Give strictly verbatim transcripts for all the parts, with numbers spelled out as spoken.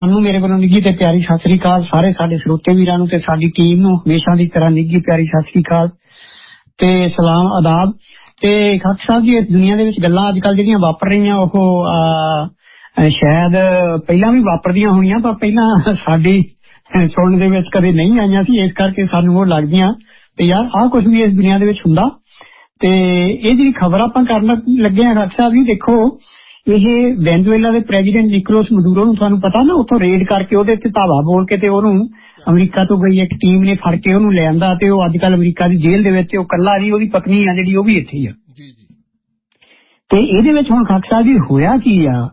ਨੂੰ ਮੇਰੇ ਵੱਲੋਂ ਨਿੱਘੀ ਤੇ ਪਿਆਰੀ ਸਤਿ ਸ੍ਰੀ ਅਕਾਲ। ਸਾਰੇ ਸਾਡੇ ਸਰੋਤੇ ਵੀਰਾਂ ਨੂੰ ਤੇ ਸਾਡੀ ਟੀਮ ਨੂੰ ਹਮੇਸ਼ਾ ਦੀ ਤਰ੍ਹਾਂ ਨਿੱਘੀ ਪਿਆਰੀ ਸਤਿ ਸ੍ਰੀ ਅਕਾਲ ਤੇ ਸਲਾਮ ਆਦਾਬ। ਤੇ ਖਾਲਸਾ ਸਾਹਿਬ ਜੀ, ਇਸ ਦੁਨੀਆ ਦੇ ਵਿੱਚ ਗੱਲਾਂ ਅੱਜ ਕੱਲ੍ਹ ਜਿਹੜੀਆਂ ਵਾਪਰ ਰਹੀਆਂ ਉਹ ਸ਼ਾਇਦ ਪਹਿਲਾਂ ਵੀ ਵਾਪਰਦੀਆਂ ਹੋਣੀਆਂ, ਪਰ ਪਹਿਲਾਂ ਸਾਡੀ ਸੁਣਨ ਦੇ ਵਿੱਚ ਕਦੇ ਨਹੀਂ ਆਈਆਂ ਸੀ। ਇਸ ਕਰਕੇ ਸਾਨੂੰ ਉਹ ਲੱਗਦੀਆਂ ਤੇ ਯਾਰ ਆਹ ਕੁਛ ਵੀ ਇਸ ਦੁਨੀਆ ਦੇ ਵਿੱਚ ਹੁੰਦਾ। ਤੇ ਇਹ ਜਿਹੜੀ ਖਬਰ ਆਪਾਂ ਕਰਨ ਲੱਗੇ ਹਾਂ ਖਾਲਸਾ ਸਾਹਿਬ ਜੀ, ਦੇਖੋ ਇਹ ਵੈਨਜ਼ੂਏਲਾ ਦੇ ਪ੍ਰੈਜ਼ੀਡੈਂਟ ਨਿਕੋਲਸ ਮਦੂਰੋ ਨੂੰ ਤੁਹਾਨੂੰ ਪਤਾ ਨਾ, ਉੱਥੋਂ ਰੇਡ ਕਰਕੇ ਉਹਦੇ ਤੇ ਧਾਵਾ ਬੋਲ ਕੇ ਤੇ ਉਹਨੂੰ ਅਮਰੀਕਾ ਤੋਂ ਗਈ ਇੱਕ ਟੀਮ ਨੇ ਫੜ ਕੇ ਉਹਨੂੰ ਲੈ ਆਂਦਾ ਤੇ ਉਹ ਅੱਜ ਕੱਲ੍ਹ ਅਮਰੀਕਾ ਦੀ ਜੇਲ੍ਹ ਦੇ ਵਿੱਚ ਉਹ ਕੱਲਾ ਜੀ, ਉਹਦੀ ਪਤਨੀ ਆ ਜਿਹੜੀ ਉਹ ਵੀ ਇੱਥੇ ਹੀ ਆ। ਤੇ ਇਹਦੇ ਵਿੱਚ ਹੁਣ ਖਾਲਸਾ ਸਾਹਿਬ ਜੀ ਹੋਇਆ ਕੀ ਆ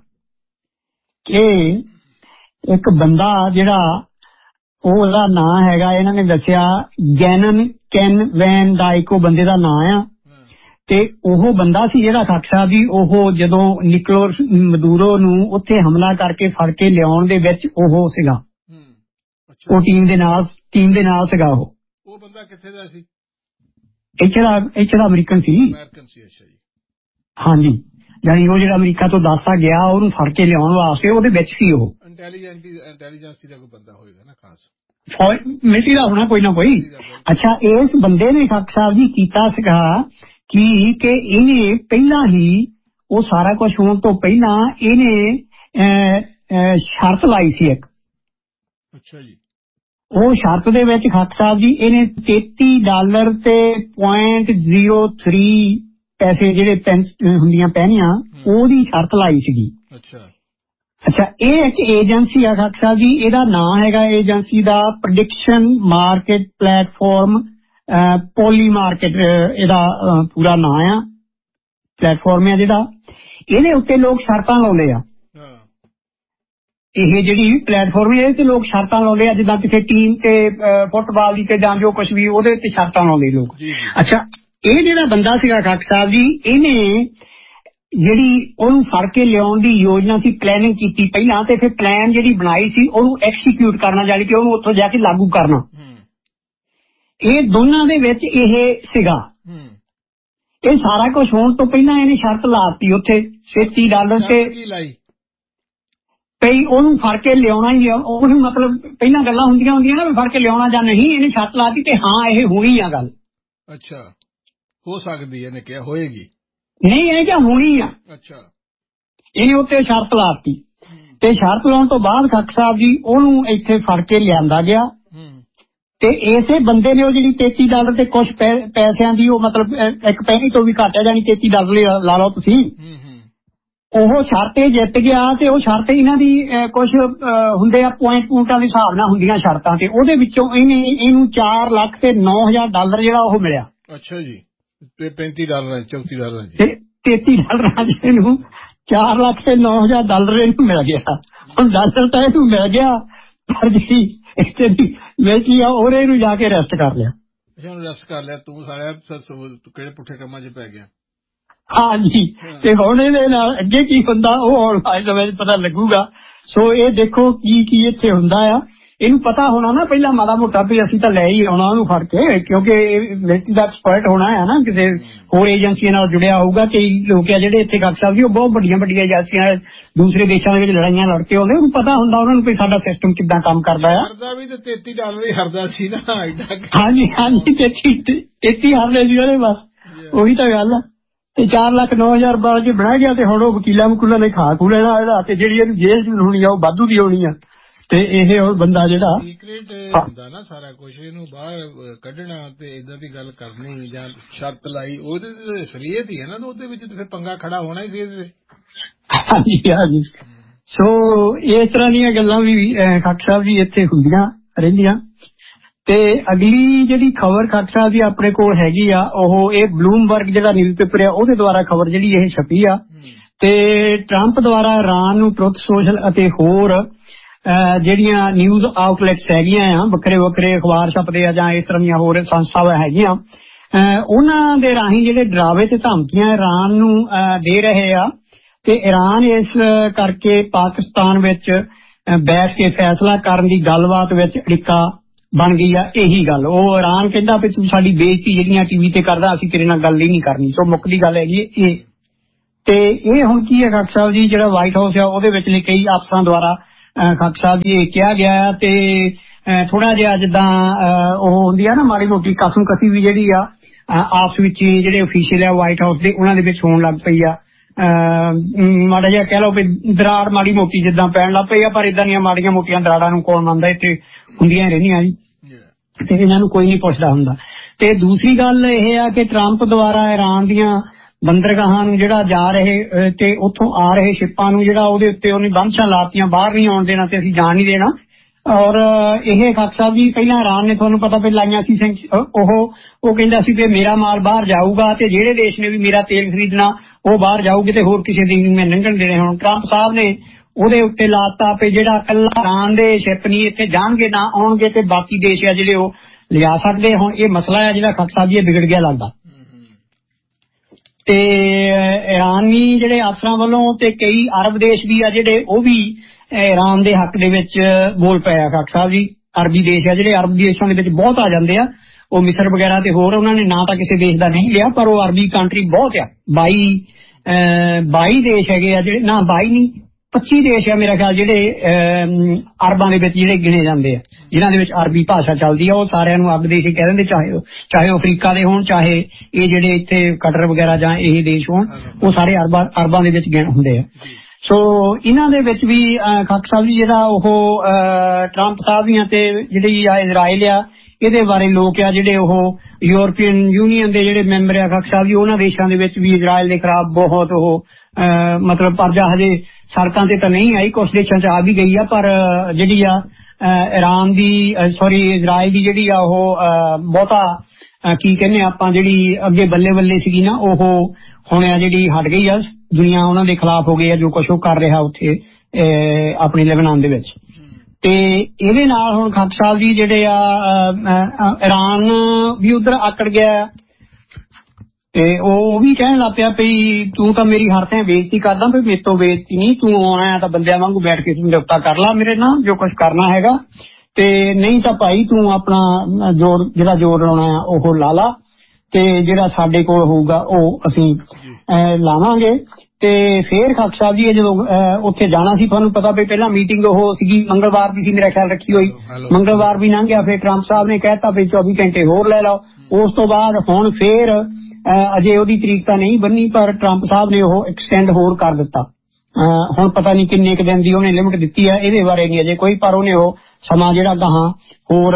ਕਿ ਇੱਕ ਬੰਦਾ ਜਿਹੜਾ ਉਹਦਾ ਨਾਂ ਹੈਗਾ, ਇਹਨਾਂ ਨੇ ਦੱਸਿਆ ਗੈਨਨ ਕੈਨ ਵੈਨ ਡਾਈਕ, ਉਹ ਬੰਦੇ ਦਾ ਨਾਂ ਆ। ਤੇ ਉਹ ਬੰਦਾ ਸੀ ਜਿਹੜਾ ਖਾਲਸਾ ਸਾਹਿਬ ਜੀ ਉਹ ਜਦੋਂ ਨਿਕੋਲਸ ਮਦੂਰੋ ਨੂੰ ਉੱਥੇ ਹਮਲਾ ਕਰਕੇ ਫੜ ਕੇ ਲਿਆਉਣ ਦੇ ਵਿੱਚ ਉਹ ਸੀਗਾ, ਉਹ ਟੀਮ ਦੇ ਨਾਲ ਟੀਮ ਦੇ ਨਾਲ ਸੀਗਾ। ਉਹ ਉਹ ਬੰਦਾ ਕਿੱਥੇ ਦਾ ਸੀ? ਇੱਥੇ ਦਾ ਇੱਥੇ ਦਾ ਅਮਰੀਕਨ ਸੀ। ਅਮਰੀਕਨ ਸੀ, ਅੱਛਾ ਜੀ। ਹਾਂਜੀ, ਯਾਨੀ ਉਹ ਜਿਹੜਾ ਅਮਰੀਕਾ ਤੋਂ ਦੱਸਦਾ ਗਿਆ ਉਹਨੂੰ ਫੜ ਕੇ ਲਿਆਉਣ ਵਾਸਤੇ ਉਹਦੇ ਵਿੱਚ ਸੀ। ਉਹ ਇੰਟੈਲੀਜੈਂਸ ਇੰਟੈਲੀਜੈਂਸੀ ਦਾ ਕੋਈ ਬੰਦਾ ਹੋਏਗਾ ਨਾ, ਖਾਸ ਮਿਲਟਰੀ ਦਾ ਹੋਣਾ ਕੋਈ ਨਾ ਕੋਈ। ਅੱਛਾ, ਇਸ ਬੰਦੇ ਨੇ ਖਾਲਸਾ ਸਾਹਿਬ ਜੀ ਕੀਤਾ ਸੀਗਾ ਕੀ ਕਿ ਇਹਨੇ ਪਹਿਲਾਂ ਹੀ ਉਹ ਸਾਰਾ ਕੁਝ ਹੋਣ ਤੋਂ ਪਹਿਲਾਂ ਇਹਨੇ ਸ਼ਰਤ ਲਾਈ ਸੀ ਇੱਕ। ਅੱਛਾ ਜੀ। ਉਹ ਸ਼ਰਤ ਦੇ ਵਿੱਚ ਖਾਲਸਾ ਸਾਹਿਬ ਜੀ ਇਹਨੇ ਤੇਤੀ ਡਾਲਰ ਤੇ ਪੁਆਇੰਟ ਜ਼ੀਰੋ ਥ੍ਰੀ ਪੈਸੇ ਜਿਹੜੇ ਹੁੰਦੀਆਂ ਪੈਣੀਆਂ ਉਹਦੀ ਸ਼ਰਤ ਲਾਈ ਸੀਗੀ। ਅੱਛਾ ਅੱਛਾ ਇਹ ਇੱਕ ਏਜੰਸੀ ਆ ਖਾਲਸਾ ਸਾਹਿਬ ਜੀ, ਇਹਦਾ ਨਾਂ ਹੈਗਾ ਏਜੰਸੀ ਦਾ ਪ੍ਰੈਡਿਕਸ਼ਨ ਮਾਰਕੀਟ ਪਲੇਟਫਾਰਮ ਪੋਲੀ ਮਾਰਕੀਟ, ਇਹਦਾ ਪੂਰਾ ਨਾਂ ਆ, ਪਲੇਟਫਾਰਮ ਆ ਜਿਹੜਾ। ਇਹਦੇ ਉੱਤੇ ਲੋਕ ਸ਼ਰਤਾਂ ਲਾਉਂਦੇ ਆ। ਇਹ ਜਿਹੜੀ ਪਲੇਟਫਾਰਮ ਹੈ ਇਹਦੇ ਤੇ ਲੋਕ ਸ਼ਰਤਾਂ ਲਾਉਂਦੇ ਆ, ਜਿੱਦਾਂ ਕਿਸੇ ਟੀਮ ਤੇ ਫੁੱਟਬਾਲ ਦੀ ਤੇ ਜਾਂ ਜੋ ਕੁਛ ਵੀ ਉਹਦੇ ਉੱਤੇ ਸ਼ਰਤਾਂ ਲਾਉਂਦੇ ਲੋਕ। ਅੱਛਾ, ਇਹ ਜਿਹੜਾ ਬੰਦਾ ਸੀਗਾ ਖਾਲਸਾ ਸਾਹਿਬ ਜੀ, ਇਹਨੇ ਜਿਹੜੀ ਉਹਨੂੰ ਫੜ ਕੇ ਲਿਆਉਣ ਦੀ ਯੋਜਨਾ ਸੀ, ਪਲੈਨਿੰਗ ਕੀਤੀ ਪਹਿਲਾਂ, ਤੇ ਫਿਰ ਪਲਾਨ ਜਿਹੜੀ ਬਣਾਈ ਸੀ ਉਹਨੂੰ ਐਕਸੀਕਿਊਟ ਕਰਨਾ, ਜਾਣੀ ਕਿ ਉਹਨੂੰ ਉੱਥੋਂ ਜਾ ਕੇ ਲਾਗੂ ਕਰਨਾ। ਇਹ ਦੋਨਾਂ ਦੇ ਵਿੱਚ ਇਹ ਸੀਗਾ। ਇਹ ਸਾਰਾ ਕੁਝ ਹੋਣ ਤੋਂ ਪਹਿਲਾਂ ਇਹਨੇ ਸ਼ਰਤ ਲਾਤੀ ਉੱਥੇ ਤੇਤੀ ਡਾਲਰ ਤੇ ਪਈ ਉਹਨੂੰ ਫੜ ਕੇ ਲਿਆਉਣਾ ਹੀ ਆ। ਉਹਨੂੰ ਮਤਲਬ ਪਹਿਲਾਂ ਗੱਲਾਂ ਹੁੰਦੀਆਂ ਹੁੰਦੀਆਂ ਨਾ ਵੀ ਫੜ ਕੇ ਲਿਆਉਣਾ ਜਾਂ ਨਹੀਂ, ਇਹਨੇ ਸ਼ਰਤ ਲਾਤੀ ਤੇ ਹਾਂ ਇਹ ਹੋਣੀ ਆ ਗੱਲ। ਅੱਛਾ, ਹੋ ਸਕਦੀ ਇਹਨੇ ਕਿਹਾ ਹੋਏਗੀ ਨਹੀਂ, ਇਹ ਕਿਹਾ ਹੋਣੀ ਆ। ਅੱਛਾ, ਇਹਨੇ ਉੱਤੇ ਸ਼ਰਤ ਲਾਤੀ ਤੇ ਸ਼ਰਤ ਲਾਉਣ ਤੋਂ ਬਾਅਦ ਖਾਲਸਾ ਸਾਹਿਬ ਜੀ ਉਹਨੂੰ ਇੱਥੇ ਫੜ ਕੇ ਲਿਆਂਦਾ ਗਿਆ। ਤੇ ਇਸੇ ਬੰਦੇ ਨੇ ਉਹ ਜਿਹੜੀ ਤੇਤੀ ਡਾਲਰ ਤੇ ਕੁਛ ਪੈਸਿਆਂ ਦੀ ਉਹ ਮਤਲਬ ਇੱਕ ਪੈਸੇ ਤੋਂ ਵੀ ਘੱਟ ਹੈ, ਜਾਣੀ ਤੇਤੀ ਡਾਲਰ ਲਾ ਲਓ ਤੁਸੀਂ, ਉਹ ਸ਼ਰਤ ਜਿੱਤ ਗਿਆ। ਤੇ ਉਹ ਸ਼ਰਤ ਇਹਨਾਂ ਦੀ ਕੁਛ ਹੁੰਦੇ ਆ ਪੁਆਇੰਟ ਪੁਆਇੰਟਾਂ ਦੇ ਹਿਸਾਬ ਨਾਲ ਹੁੰਦੀਆਂ ਸ਼ਰਤਾਂ, ਤੇ ਉਹਦੇ ਵਿੱਚੋਂ ਇਹਨੇ ਇਹਨੂੰ ਚਾਰ ਲੱਖ ਤੇ ਨੌ ਹਜ਼ਾਰ ਡਾਲਰ ਜਿਹੜਾ ਉਹ ਮਿਲਿਆ। ਅੱਛਾ ਜੀ, ਤੇ ਪੈਂਤੀ ਡਾਲਰ ਚੌਥੀ ਡਾਲਰ ਤੇਤੀ ਡਾਲਰਾਂ ਚ ਇਹਨੂੰ ਚਾਰ ਲੱਖ ਤੇ ਨੌ ਹਜ਼ਾਰ ਡਾਲਰ ਇਹਨੂੰ ਮਿਲ ਗਿਆ। ਹੁਣ ਡਾਲਰ ਤਾਂ ਇਹਨੂੰ ਮਿਲ ਗਿਆ, ਪਰ ਜਿਹੜੀ ਇੱਥੇ ਦੀ ਮਿਲਟਰੀ ਆ ਉਹਨੇ ਇਹਨੂੰ ਜਾ ਕੇ ਅਰੈਸਟ ਕਰ ਲਿਆ। ਅਰੈਸਟ ਕਰ ਲਿਆ, ਤੂੰ ਸਾਲਿਆ ਕਿਹੜੇ ਪੁੱਠੇ ਕੰਮਾਂ ਚ ਪੈ ਗਿਆ। ਹਾਂਜੀ, ਤੇ ਹੁਣ ਇਹਦੇ ਨਾਲ ਅੱਗੇ ਕੀ ਹੁੰਦਾ ਉਹ ਆਉਣ ਵਾਲੇ ਸਮੇਂ ਚ ਪਤਾ ਲੱਗੂਗਾ। ਸੋ ਇਹ ਦੇਖੋ ਕੀ ਕੀ ਇੱਥੇ ਹੁੰਦਾ ਆ। ਇਹਨੂੰ ਪਤਾ ਹੋਣਾ ਨਾ ਪਹਿਲਾਂ ਮਾੜਾ ਮੋਟਾ ਵੀ ਅਸੀਂ ਤਾਂ ਲੈ ਹੀ ਆਉਣਾ ਉਹਨੂੰ ਫੜ ਕੇ, ਕਿਉਂਕਿ ਮਿਲਟਰੀ ਦਾ ਐਕਸਪਰਟ ਹੋਣਾ ਹੈ ਨਾ, ਕਿਸੇ ਹੋਰ ਏਜੰਸੀਆਂ ਨਾਲ ਜੁੜਿਆ ਹੋਊਗਾ। ਕਈ ਲੋਕ ਆ ਜਿਹੜੇ ਇੱਥੇ ਖਾਲਸਾ ਸਾਹਿਬ ਜੀ ਉਹ ਬਹੁਤ ਵੱਡੀਆਂ ਵੱਡੀਆਂ ਏਜੰਸੀਆਂ ਦੂਸਰੇ ਦੇਸ਼ਾਂ ਦੇ ਵਿੱਚ ਲੜਾਈਆਂ ਲੜ ਕੇ ਆਉਂਦੇ, ਉਹਨੂੰ ਪਤਾ ਹੁੰਦਾ ਉਹਨਾਂ ਨੂੰ ਵੀ ਸਾਡਾ ਸਿਸਟਮ ਕਿੱਦਾਂ ਕੰਮ ਕਰਦਾ ਆ। ਹਰਦਾ ਵੀ ਤੇ ਤੇਤੀ ਡਾਲਰ ਹੀ ਹਰਦਾ ਸੀ ਨਾ। ਹਾਂਜੀ ਹਾਂਜੀ, ਤੇਤੀ ਤੇਤੀ ਹਰਦੇ ਸੀ ਉਹਦੇ ਬਸ, ਉਹੀ ਤਾਂ ਗੱਲ ਆ। ਤੇ ਚਾਰ ਲੱਖ ਨੌ ਹਜ਼ਾਰ ਬਾਅਦ ਚ ਬਣਾ ਗਿਆ, ਤੇ ਹੁਣ ਉਹ ਵਕੀਲਾਂ ਵਕੂਲਾਂ ਨੇ ਖਾ ਖੂ ਲੈਣਾ ਇਹਦਾ, ਤੇ ਜਿਹੜੀ ਇਹਨੂੰ ਜੇਲ੍ਹ ਚ ਹੋਣੀ ਆ ਉਹ ਵਾਧੂ ਦੀ ਹੋਣੀ ਆ। ਤੇ ਇਹ ਉਹ ਬੰਦਾ ਜਿਹੜਾ ਸੀਕ੍ਰੇਟ ਹੁੰਦਾ ਨਾ ਸਾਰਾ ਕੁਛ, ਇਹਨੂੰ ਬਾਹਰ ਕੱਢਣਾ ਤੇ ਏਦਾਂ ਦੀ ਗੱਲ ਕਰਨੀ ਜਾਂ ਸ਼ਰਤ ਲਾਈ, ਉਹਦੇ ਤੇ ਸ਼ਰੀਅਤ ਹੀ ਹੈ ਨਾ, ਉਹਦੇ ਵਿੱਚ ਤੇ ਫਿਰ ਪੰਗਾ ਖੜਾ ਹੋਣਾ ਹੀ ਸੀ ਇਹਦੇ। ਹਾਂਜੀ ਹਾਂਜੀ, ਸੋ ਇਸ ਤਰ੍ਹਾਂ ਦੀਆਂ ਗੱਲਾਂ ਵੀ ਖਾਲਸਾ ਸਾਹਿਬ ਜੀ ਇੱਥੇ ਹੁੰਦੀਆਂ ਰਹਿੰਦੀਆਂ। ਤੇ ਅਗਲੀ ਜਿਹੜੀ ਖਬਰ ਖਾਲਸਾ ਸਾਹਿਬ ਜੀ ਆਪਣੇ ਕੋਲ ਹੈਗੀ ਆ, ਉਹ ਇਹ ਬਲੂਮਬਰਗ ਜਿਹੜਾ ਨਿਊਜ਼ਪੇਪਰ ਆ ਉਹਦੇ ਦੁਆਰਾ ਖਬਰ ਜਿਹੜੀ ਇਹ ਛਪੀ ਆ। ਤੇ ਟਰੰਪ ਦੁਆਰਾ ਇਰਾਨ ਨੂੰ ਟਰੁਥ ਸੋਸ਼ਲ ਅਤੇ ਹੋਰ ਜਿਹੜੀਆਂ ਨਿਊਜ਼ ਆਊਟਲੈਟਸ ਹੈਗੀਆਂ ਆ, ਵੱਖਰੇ ਵੱਖਰੇ ਅਖਬਾਰ ਛਪਦੇ ਆ ਜਾਂ ਇਸ ਤਰ੍ਹਾਂ ਦੀਆਂ ਹੋਰ ਸੰਸਥਾਵਾਂ ਹੈਗੀਆਂ, ਉਹਨਾਂ ਦੇ ਰਾਹੀਂ ਜਿਹੜੇ ਡਰਾਵੇ ਤੇ ਧਮਕੀਆਂ ਇਰਾਨ ਨੂੰ ਦੇ ਰਹੇ ਆ। ਤੇ ਇਰਾਨ ਇਸ ਕਰਕੇ ਪਾਕਿਸਤਾਨ ਵਿੱਚ ਬੈਠ ਕੇ ਫੈਸਲਾ ਕਰਨ ਦੀ ਗੱਲਬਾਤ ਵਿੱਚ ਅੜਿੱਕਾ ਬਣ ਗਈ ਆ। ਇਹੀ ਗੱਲ ਉਹ ਇਰਾਨ ਕਹਿੰਦਾ ਵੀ ਤੂੰ ਸਾਡੀ ਬੇਇੱਜ਼ਤੀ ਜਿਹੜੀਆਂ ਟੀਵੀ ਤੇ ਕਰਦਾ, ਅਸੀਂ ਤੇਰੇ ਨਾਲ ਗੱਲ ਹੀ ਨਹੀਂ ਕਰਨੀ। ਸੋ ਮੁੱਕਦੀ ਗੱਲ ਹੈਗੀ ਇਹ। ਤੇ ਇਹ ਹੁਣ ਕੀ ਹੈ ਖਾਲਸਾ ਸਾਹਿਬ ਜੀ, ਜਿਹੜਾ ਵਾਈਟ ਹਾਊਸ ਆ ਉਹਦੇ ਵਿਚਲੇ ਕਈ ਅਫਸਰਾਂ ਦੁਆਰਾ ਖਾਕ ਸਾਹਿਬ ਜੀ ਕਿਹਾ ਗਿਆ ਤੇ ਥੋੜਾ ਜਿਹਾ ਜਿੱਦਾਂ ਉਹ ਹੁੰਦੀ ਆ ਨਾ ਮਾੜੀ ਮੋਟੀ ਕਸਮ ਕਸੀ ਵੀ ਜਿਹੜੀ ਆ ਆਪਸ ਵਿੱਚ ਹੀ ਜਿਹੜੇ ਅਫੀਸ਼ੀਅਲ ਆ ਵਾਈਟ ਹਾਊਸ ਦੇ ਉਹਨਾਂ ਦੇ ਵਿੱਚ ਹੋਣ ਲੱਗ ਪਈ ਆ। ਮਾੜਾ ਜਿਹਾ ਕਹਿ ਲਓ ਵੀ ਦਰਾੜ ਮਾੜੀ ਮੋਟੀ ਜਿੱਦਾਂ ਪੈਣ ਲੱਗ ਪਈ ਆ, ਪਰ ਇਦਾਂ ਦੀਆਂ ਮਾੜੀਆਂ ਮੋਟੀਆਂ ਦਰਾੜਾਂ ਨੂੰ ਕੌਣ ਮੰਨਦਾ, ਇੱਥੇ ਹੁੰਦੀਆਂ ਰਹਿੰਦੀਆਂ ਜੀ ਤੇ ਇਹਨਾਂ ਨੂੰ ਕੋਈ ਨਹੀਂ ਪੁੱਛਦਾ ਹੁੰਦਾ। ਤੇ ਦੂਸਰੀ ਗੱਲ ਇਹ ਆ ਕਿ ਟਰੰਪ ਦੁਆਰਾ ਈਰਾਨ ਦੀਆਂ ਬੰਦਰਗਾਹਾਂ ਨੂੰ ਜਿਹੜਾ ਜਾ ਰਹੇ ਤੇ ਉੱਥੋਂ ਆ ਰਹੇ ਸ਼ਿਪਾਂ ਨੂੰ ਜਿਹੜਾ ਉਹਦੇ ਉੱਤੇ ਉਹਨੇ ਬੰਦਸ਼ਾਂ ਲਾਤੀਆਂ, ਬਾਹਰ ਨਹੀਂ ਆਉਣ ਦੇਣਾ ਤੇ ਅਸੀਂ ਜਾਣ ਨਹੀਂ ਦੇਣਾ। ਔਰ ਇਹ ਖਾਕ ਸਾਹਿਬ ਜੀ ਪਹਿਲਾਂ ਈਰਾਨ ਨੇ ਤੁਹਾਨੂੰ ਪਤਾ ਵੀ ਲਾਈਆਂ ਸੀ ਉਹ ਉਹ ਕਹਿੰਦਾ ਸੀ ਕਿ ਮੇਰਾ ਮਾਲ ਬਾਹਰ ਜਾਊਗਾ ਤੇ ਜਿਹੜੇ ਦੇਸ਼ ਨੇ ਵੀ ਮੇਰਾ ਤੇਲ ਖਰੀਦਣਾ ਉਹ ਬਾਹਰ ਜਾਊਗੇ ਤੇ ਹੋਰ ਕਿਸੇ ਦੀ ਮੈਂ ਲੰਘਣ ਦੇਣੇ। ਹੁਣ ਟਰੰਪ ਸਾਹਿਬ ਨੇ ਉਹਦੇ ਉੱਤੇ ਲਾਤਾ ਵੀ ਜਿਹੜਾ ਇਕੱਲਾ ਈਰਾਨ ਦੇ ਸ਼ਿਪ ਨਹੀਂ ਇੱਥੇ ਜਾਣਗੇ ਨਾ ਆਉਣਗੇ ਤੇ ਬਾਕੀ ਦੇਸ਼ ਆ ਜਿਹੜੇ ਉਹ ਲਿਜਾ ਸਕਦੇ। ਹੁਣ ਇਹ ਮਸਲਾ ਆ ਜਿਹੜਾ ਖਾਕ ਸਾਹਿਬ ਜੀ ਵਿਗੜ ਗਿਆ ਲੱਗਦਾ ਤੇ ਈਰਾਨੀ ਜਿਹੜੇ ਅਫਸਰਾਂ ਵੱਲੋਂ ਤੇ ਕਈ ਅਰਬ ਦੇਸ਼ ਵੀ ਆ ਜਿਹੜੇ ਉਹ ਵੀ ਈਰਾਨ ਦੇ ਹੱਕ ਦੇ ਵਿੱਚ ਬੋਲ ਪਏ ਆ। ਖਾਕ ਸਾਹਿਬ ਜੀ ਅਰਬੀ ਦੇਸ਼ ਆ ਜਿਹੜੇ ਅਰਬ ਦੇਸ਼ਾਂ ਦੇ ਵਿੱਚ ਬਹੁਤ ਆ ਜਾਂਦੇ ਆ, ਉਹ ਮਿਸਰ ਵਗੈਰਾ ਤੇ ਹੋਰ ਉਹਨਾਂ ਨੇ ਨਾਂ ਤਾਂ ਕਿਸੇ ਦੇਸ਼ ਦਾ ਨਹੀਂ ਲਿਆ ਪਰ ਉਹ ਅਰਬੀ ਕੰਟਰੀ ਬਹੁਤ ਆ। ਬਾਈ ਬਾਈ ਦੇਸ਼ ਹੈਗੇ ਆ ਜਿਹੜੇ ਨਾ ਬਾਈ ਨਹੀਂ ਪੱਚੀ ਦੇਸ਼ ਆ ਮੇਰਾ ਖਿਆਲ ਜਿਹੜੇ ਅਰਬਾਂ ਦੇ ਵਿੱਚ ਜਿਹੜੇ ਗਿਣੇ ਜਾਂਦੇ ਆ ਜਿਨ੍ਹਾਂ ਦੇ ਵਿੱਚ ਅਰਬੀ ਭਾਸ਼ਾ ਚੱਲਦੀ ਆ। ਉਹ ਸਾਰਿਆਂ ਨੂੰ ਅਰਬ ਦੇਸ਼ ਹੀ ਕਹਿ ਦਿੰਦੇ, ਚਾਹੇ ਚਾਹੇ ਉਹ ਅਫਰੀਕਾ ਦੇ ਹੋਣ ਚਾਹੇ ਇਹ ਜਿਹੜੇ ਇੱਥੇ ਕਟਰ ਵਗੈਰਾ ਜਾਂ ਇਹ ਦੇਸ਼ ਹੋਣ, ਉਹ ਸਾਰੇ ਅਰਬਾਂ ਅਰਬਾਂ ਦੇ ਵਿੱਚ ਗਿਣ ਹੁੰਦੇ ਆ। ਸੋ ਇਹਨਾਂ ਦੇ ਵਿੱਚ ਵੀ ਖਾਕ ਸਾਹਿਬ ਜੀ ਜਿਹੜਾ ਉਹ ਟਰੰਪ ਸਾਹਿਬ ਦੀਆਂ ਤੇ ਜਿਹੜੀ ਆ ਇਜ਼ਰਾਈਲ ਆ ਇਹਦੇ ਬਾਰੇ ਲੋਕ ਆ ਜਿਹੜੇ ਉਹ ਯੂਰਪੀਅਨ ਯੂਨੀਅਨ ਦੇ ਜਿਹੜੇ ਮੈਂਬਰ ਆ ਖਾਕ ਸਾਹਿਬ ਜੀ ਉਹਨਾਂ ਦੇਸ਼ਾਂ ਦੇ ਵਿੱਚ ਵੀ ਇਜ਼ਰਾਈਲ ਦੇ ਖਿਲਾਫ ਬਹੁਤ ਉਹ ਮਤਲਬ ਪਰਜਾ ਹਜੇ ਸੜਕਾਂ ਤੇ ਤਾਂ ਨਹੀਂ ਆਈ, ਕੁਛ ਦੇਸ਼ਾਂ ਚ ਆ ਵੀ ਗਈ ਆ, ਪਰ ਜਿਹੜੀ ਆ ਈਰਾਨ ਦੀ ਸੌਰੀ ਇਜ਼ਰਾਈਲ ਦੀ ਜਿਹੜੀ ਆ ਉਹ ਬਹੁਤਾ ਕੀ ਕਹਿੰਦੇ ਆਪਾਂ ਜਿਹੜੀ ਅੱਗੇ ਬੱਲੇ ਬੱਲੇ ਸੀਗੀ ਨਾ ਉਹ ਹੁਣ ਆ ਜਿਹੜੀ ਹਟ ਗਈ ਆ। ਦੁਨੀਆ ਉਹਨਾਂ ਦੇ ਖਿਲਾਫ ਹੋ ਗਈ ਆ ਜੋ ਕੁਛ ਉਹ ਕਰ ਰਿਹਾ ਉੱਥੇ ਆਪਣੀ ਲੈਬਨਾਨ ਦੇ ਵਿੱਚ। ਤੇ ਇਹਦੇ ਨਾਲ ਹੁਣ ਖਾਕ ਸਾਹਿਬ ਜੀ ਜਿਹੜੇ ਆ ਈਰਾਨ ਵੀ ਉਧਰ ਆਕੜ ਗਿਆ ਤੇ ਉਹ ਵੀ ਕਹਿਣ ਲੱਗ ਪਿਆ ਵੀ ਤੂੰ ਤਾਂ ਮੇਰੀ ਹਰ ਥਾਂ ਬੇਇੱਜ਼ਤੀ ਕਰਦਾ, ਵੀ ਮੇਰੇ ਤੋਂ ਬੇਇੱਜ਼ਤੀ ਨਹੀਂ, ਤੂੰ ਆਉਣਾ ਤਾਂ ਬੰਦਿਆਂ ਵਾਂਗੂ ਬੈਠ ਕੇ ਸਮਝੌਤਾ ਕਰ ਲਾ ਮੇਰੇ ਨਾਲ ਜੋ ਕੁਛ ਕਰਨਾ ਹੈਗਾ, ਤੇ ਨਹੀਂ ਤਾਂ ਭਾਈ ਤੂੰ ਆਪਣਾ ਜ਼ੋਰ ਜਿਹੜਾ ਜ਼ੋਰ ਲਾਉਣਾ ਆ ਉਹ ਲਾ ਲਾ ਤੇ ਜਿਹੜਾ ਸਾਡੇ ਕੋਲ ਹੋਊਗਾ ਉਹ ਅਸੀਂ ਲਾਵਾਂਗੇ। ਤੇ ਫੇਰ ਖਾਕ ਸਾਹਿਬ ਜੀ ਜਦੋਂ ਉੱਥੇ ਜਾਣਾ ਸੀ ਤੁਹਾਨੂੰ ਪਤਾ ਵੀ ਪਹਿਲਾਂ ਮੀਟਿੰਗ ਉਹ ਸੀਗੀ ਮੰਗਲਵਾਰ ਦੀ ਸੀ ਮੇਰਾ ਖਿਆਲ ਰੱਖੀ ਹੋਈ, ਮੰਗਲਵਾਰ ਵੀ ਲੰਘ ਗਿਆ। ਫਿਰ ਟਰੰਪ ਸਾਹਿਬ ਨੇ ਕਹਿਤਾ ਵੀ ਚੌਵੀ ਘੰਟੇ ਹੋਰ ਲੈ ਲਓ। ਉਸ ਤੋਂ ਬਾਅਦ ਹੁਣ ਫੇਰ ਅਜੇ ਉਹਦੀ ਤਰੀਕ ਤਾਂ ਨਹੀਂ ਬੰਨੀ ਪਰ ਟਰੰਪ ਸਾਹਿਬ ਨੇ ਉਹ ਐਕਸਟੈਂਡ ਹੋਰ ਕਰ ਦਿੱਤਾ। ਹੁਣ ਪਤਾ ਨਹੀਂ ਕਿੰਨੇ ਕੁ ਦਿਨ ਦੀ ਉਹਨੇ ਲਿਮਟ ਦਿੱਤੀ ਆ, ਇਹਦੇ ਬਾਰੇ ਨਹੀਂ ਅਜੇ ਕੋਈ, ਪਰ ਉਹਨੇ ਉਹ ਸਮਾਂ ਜਿਹੜਾ ਗਾਹਾਂ ਹੋਰ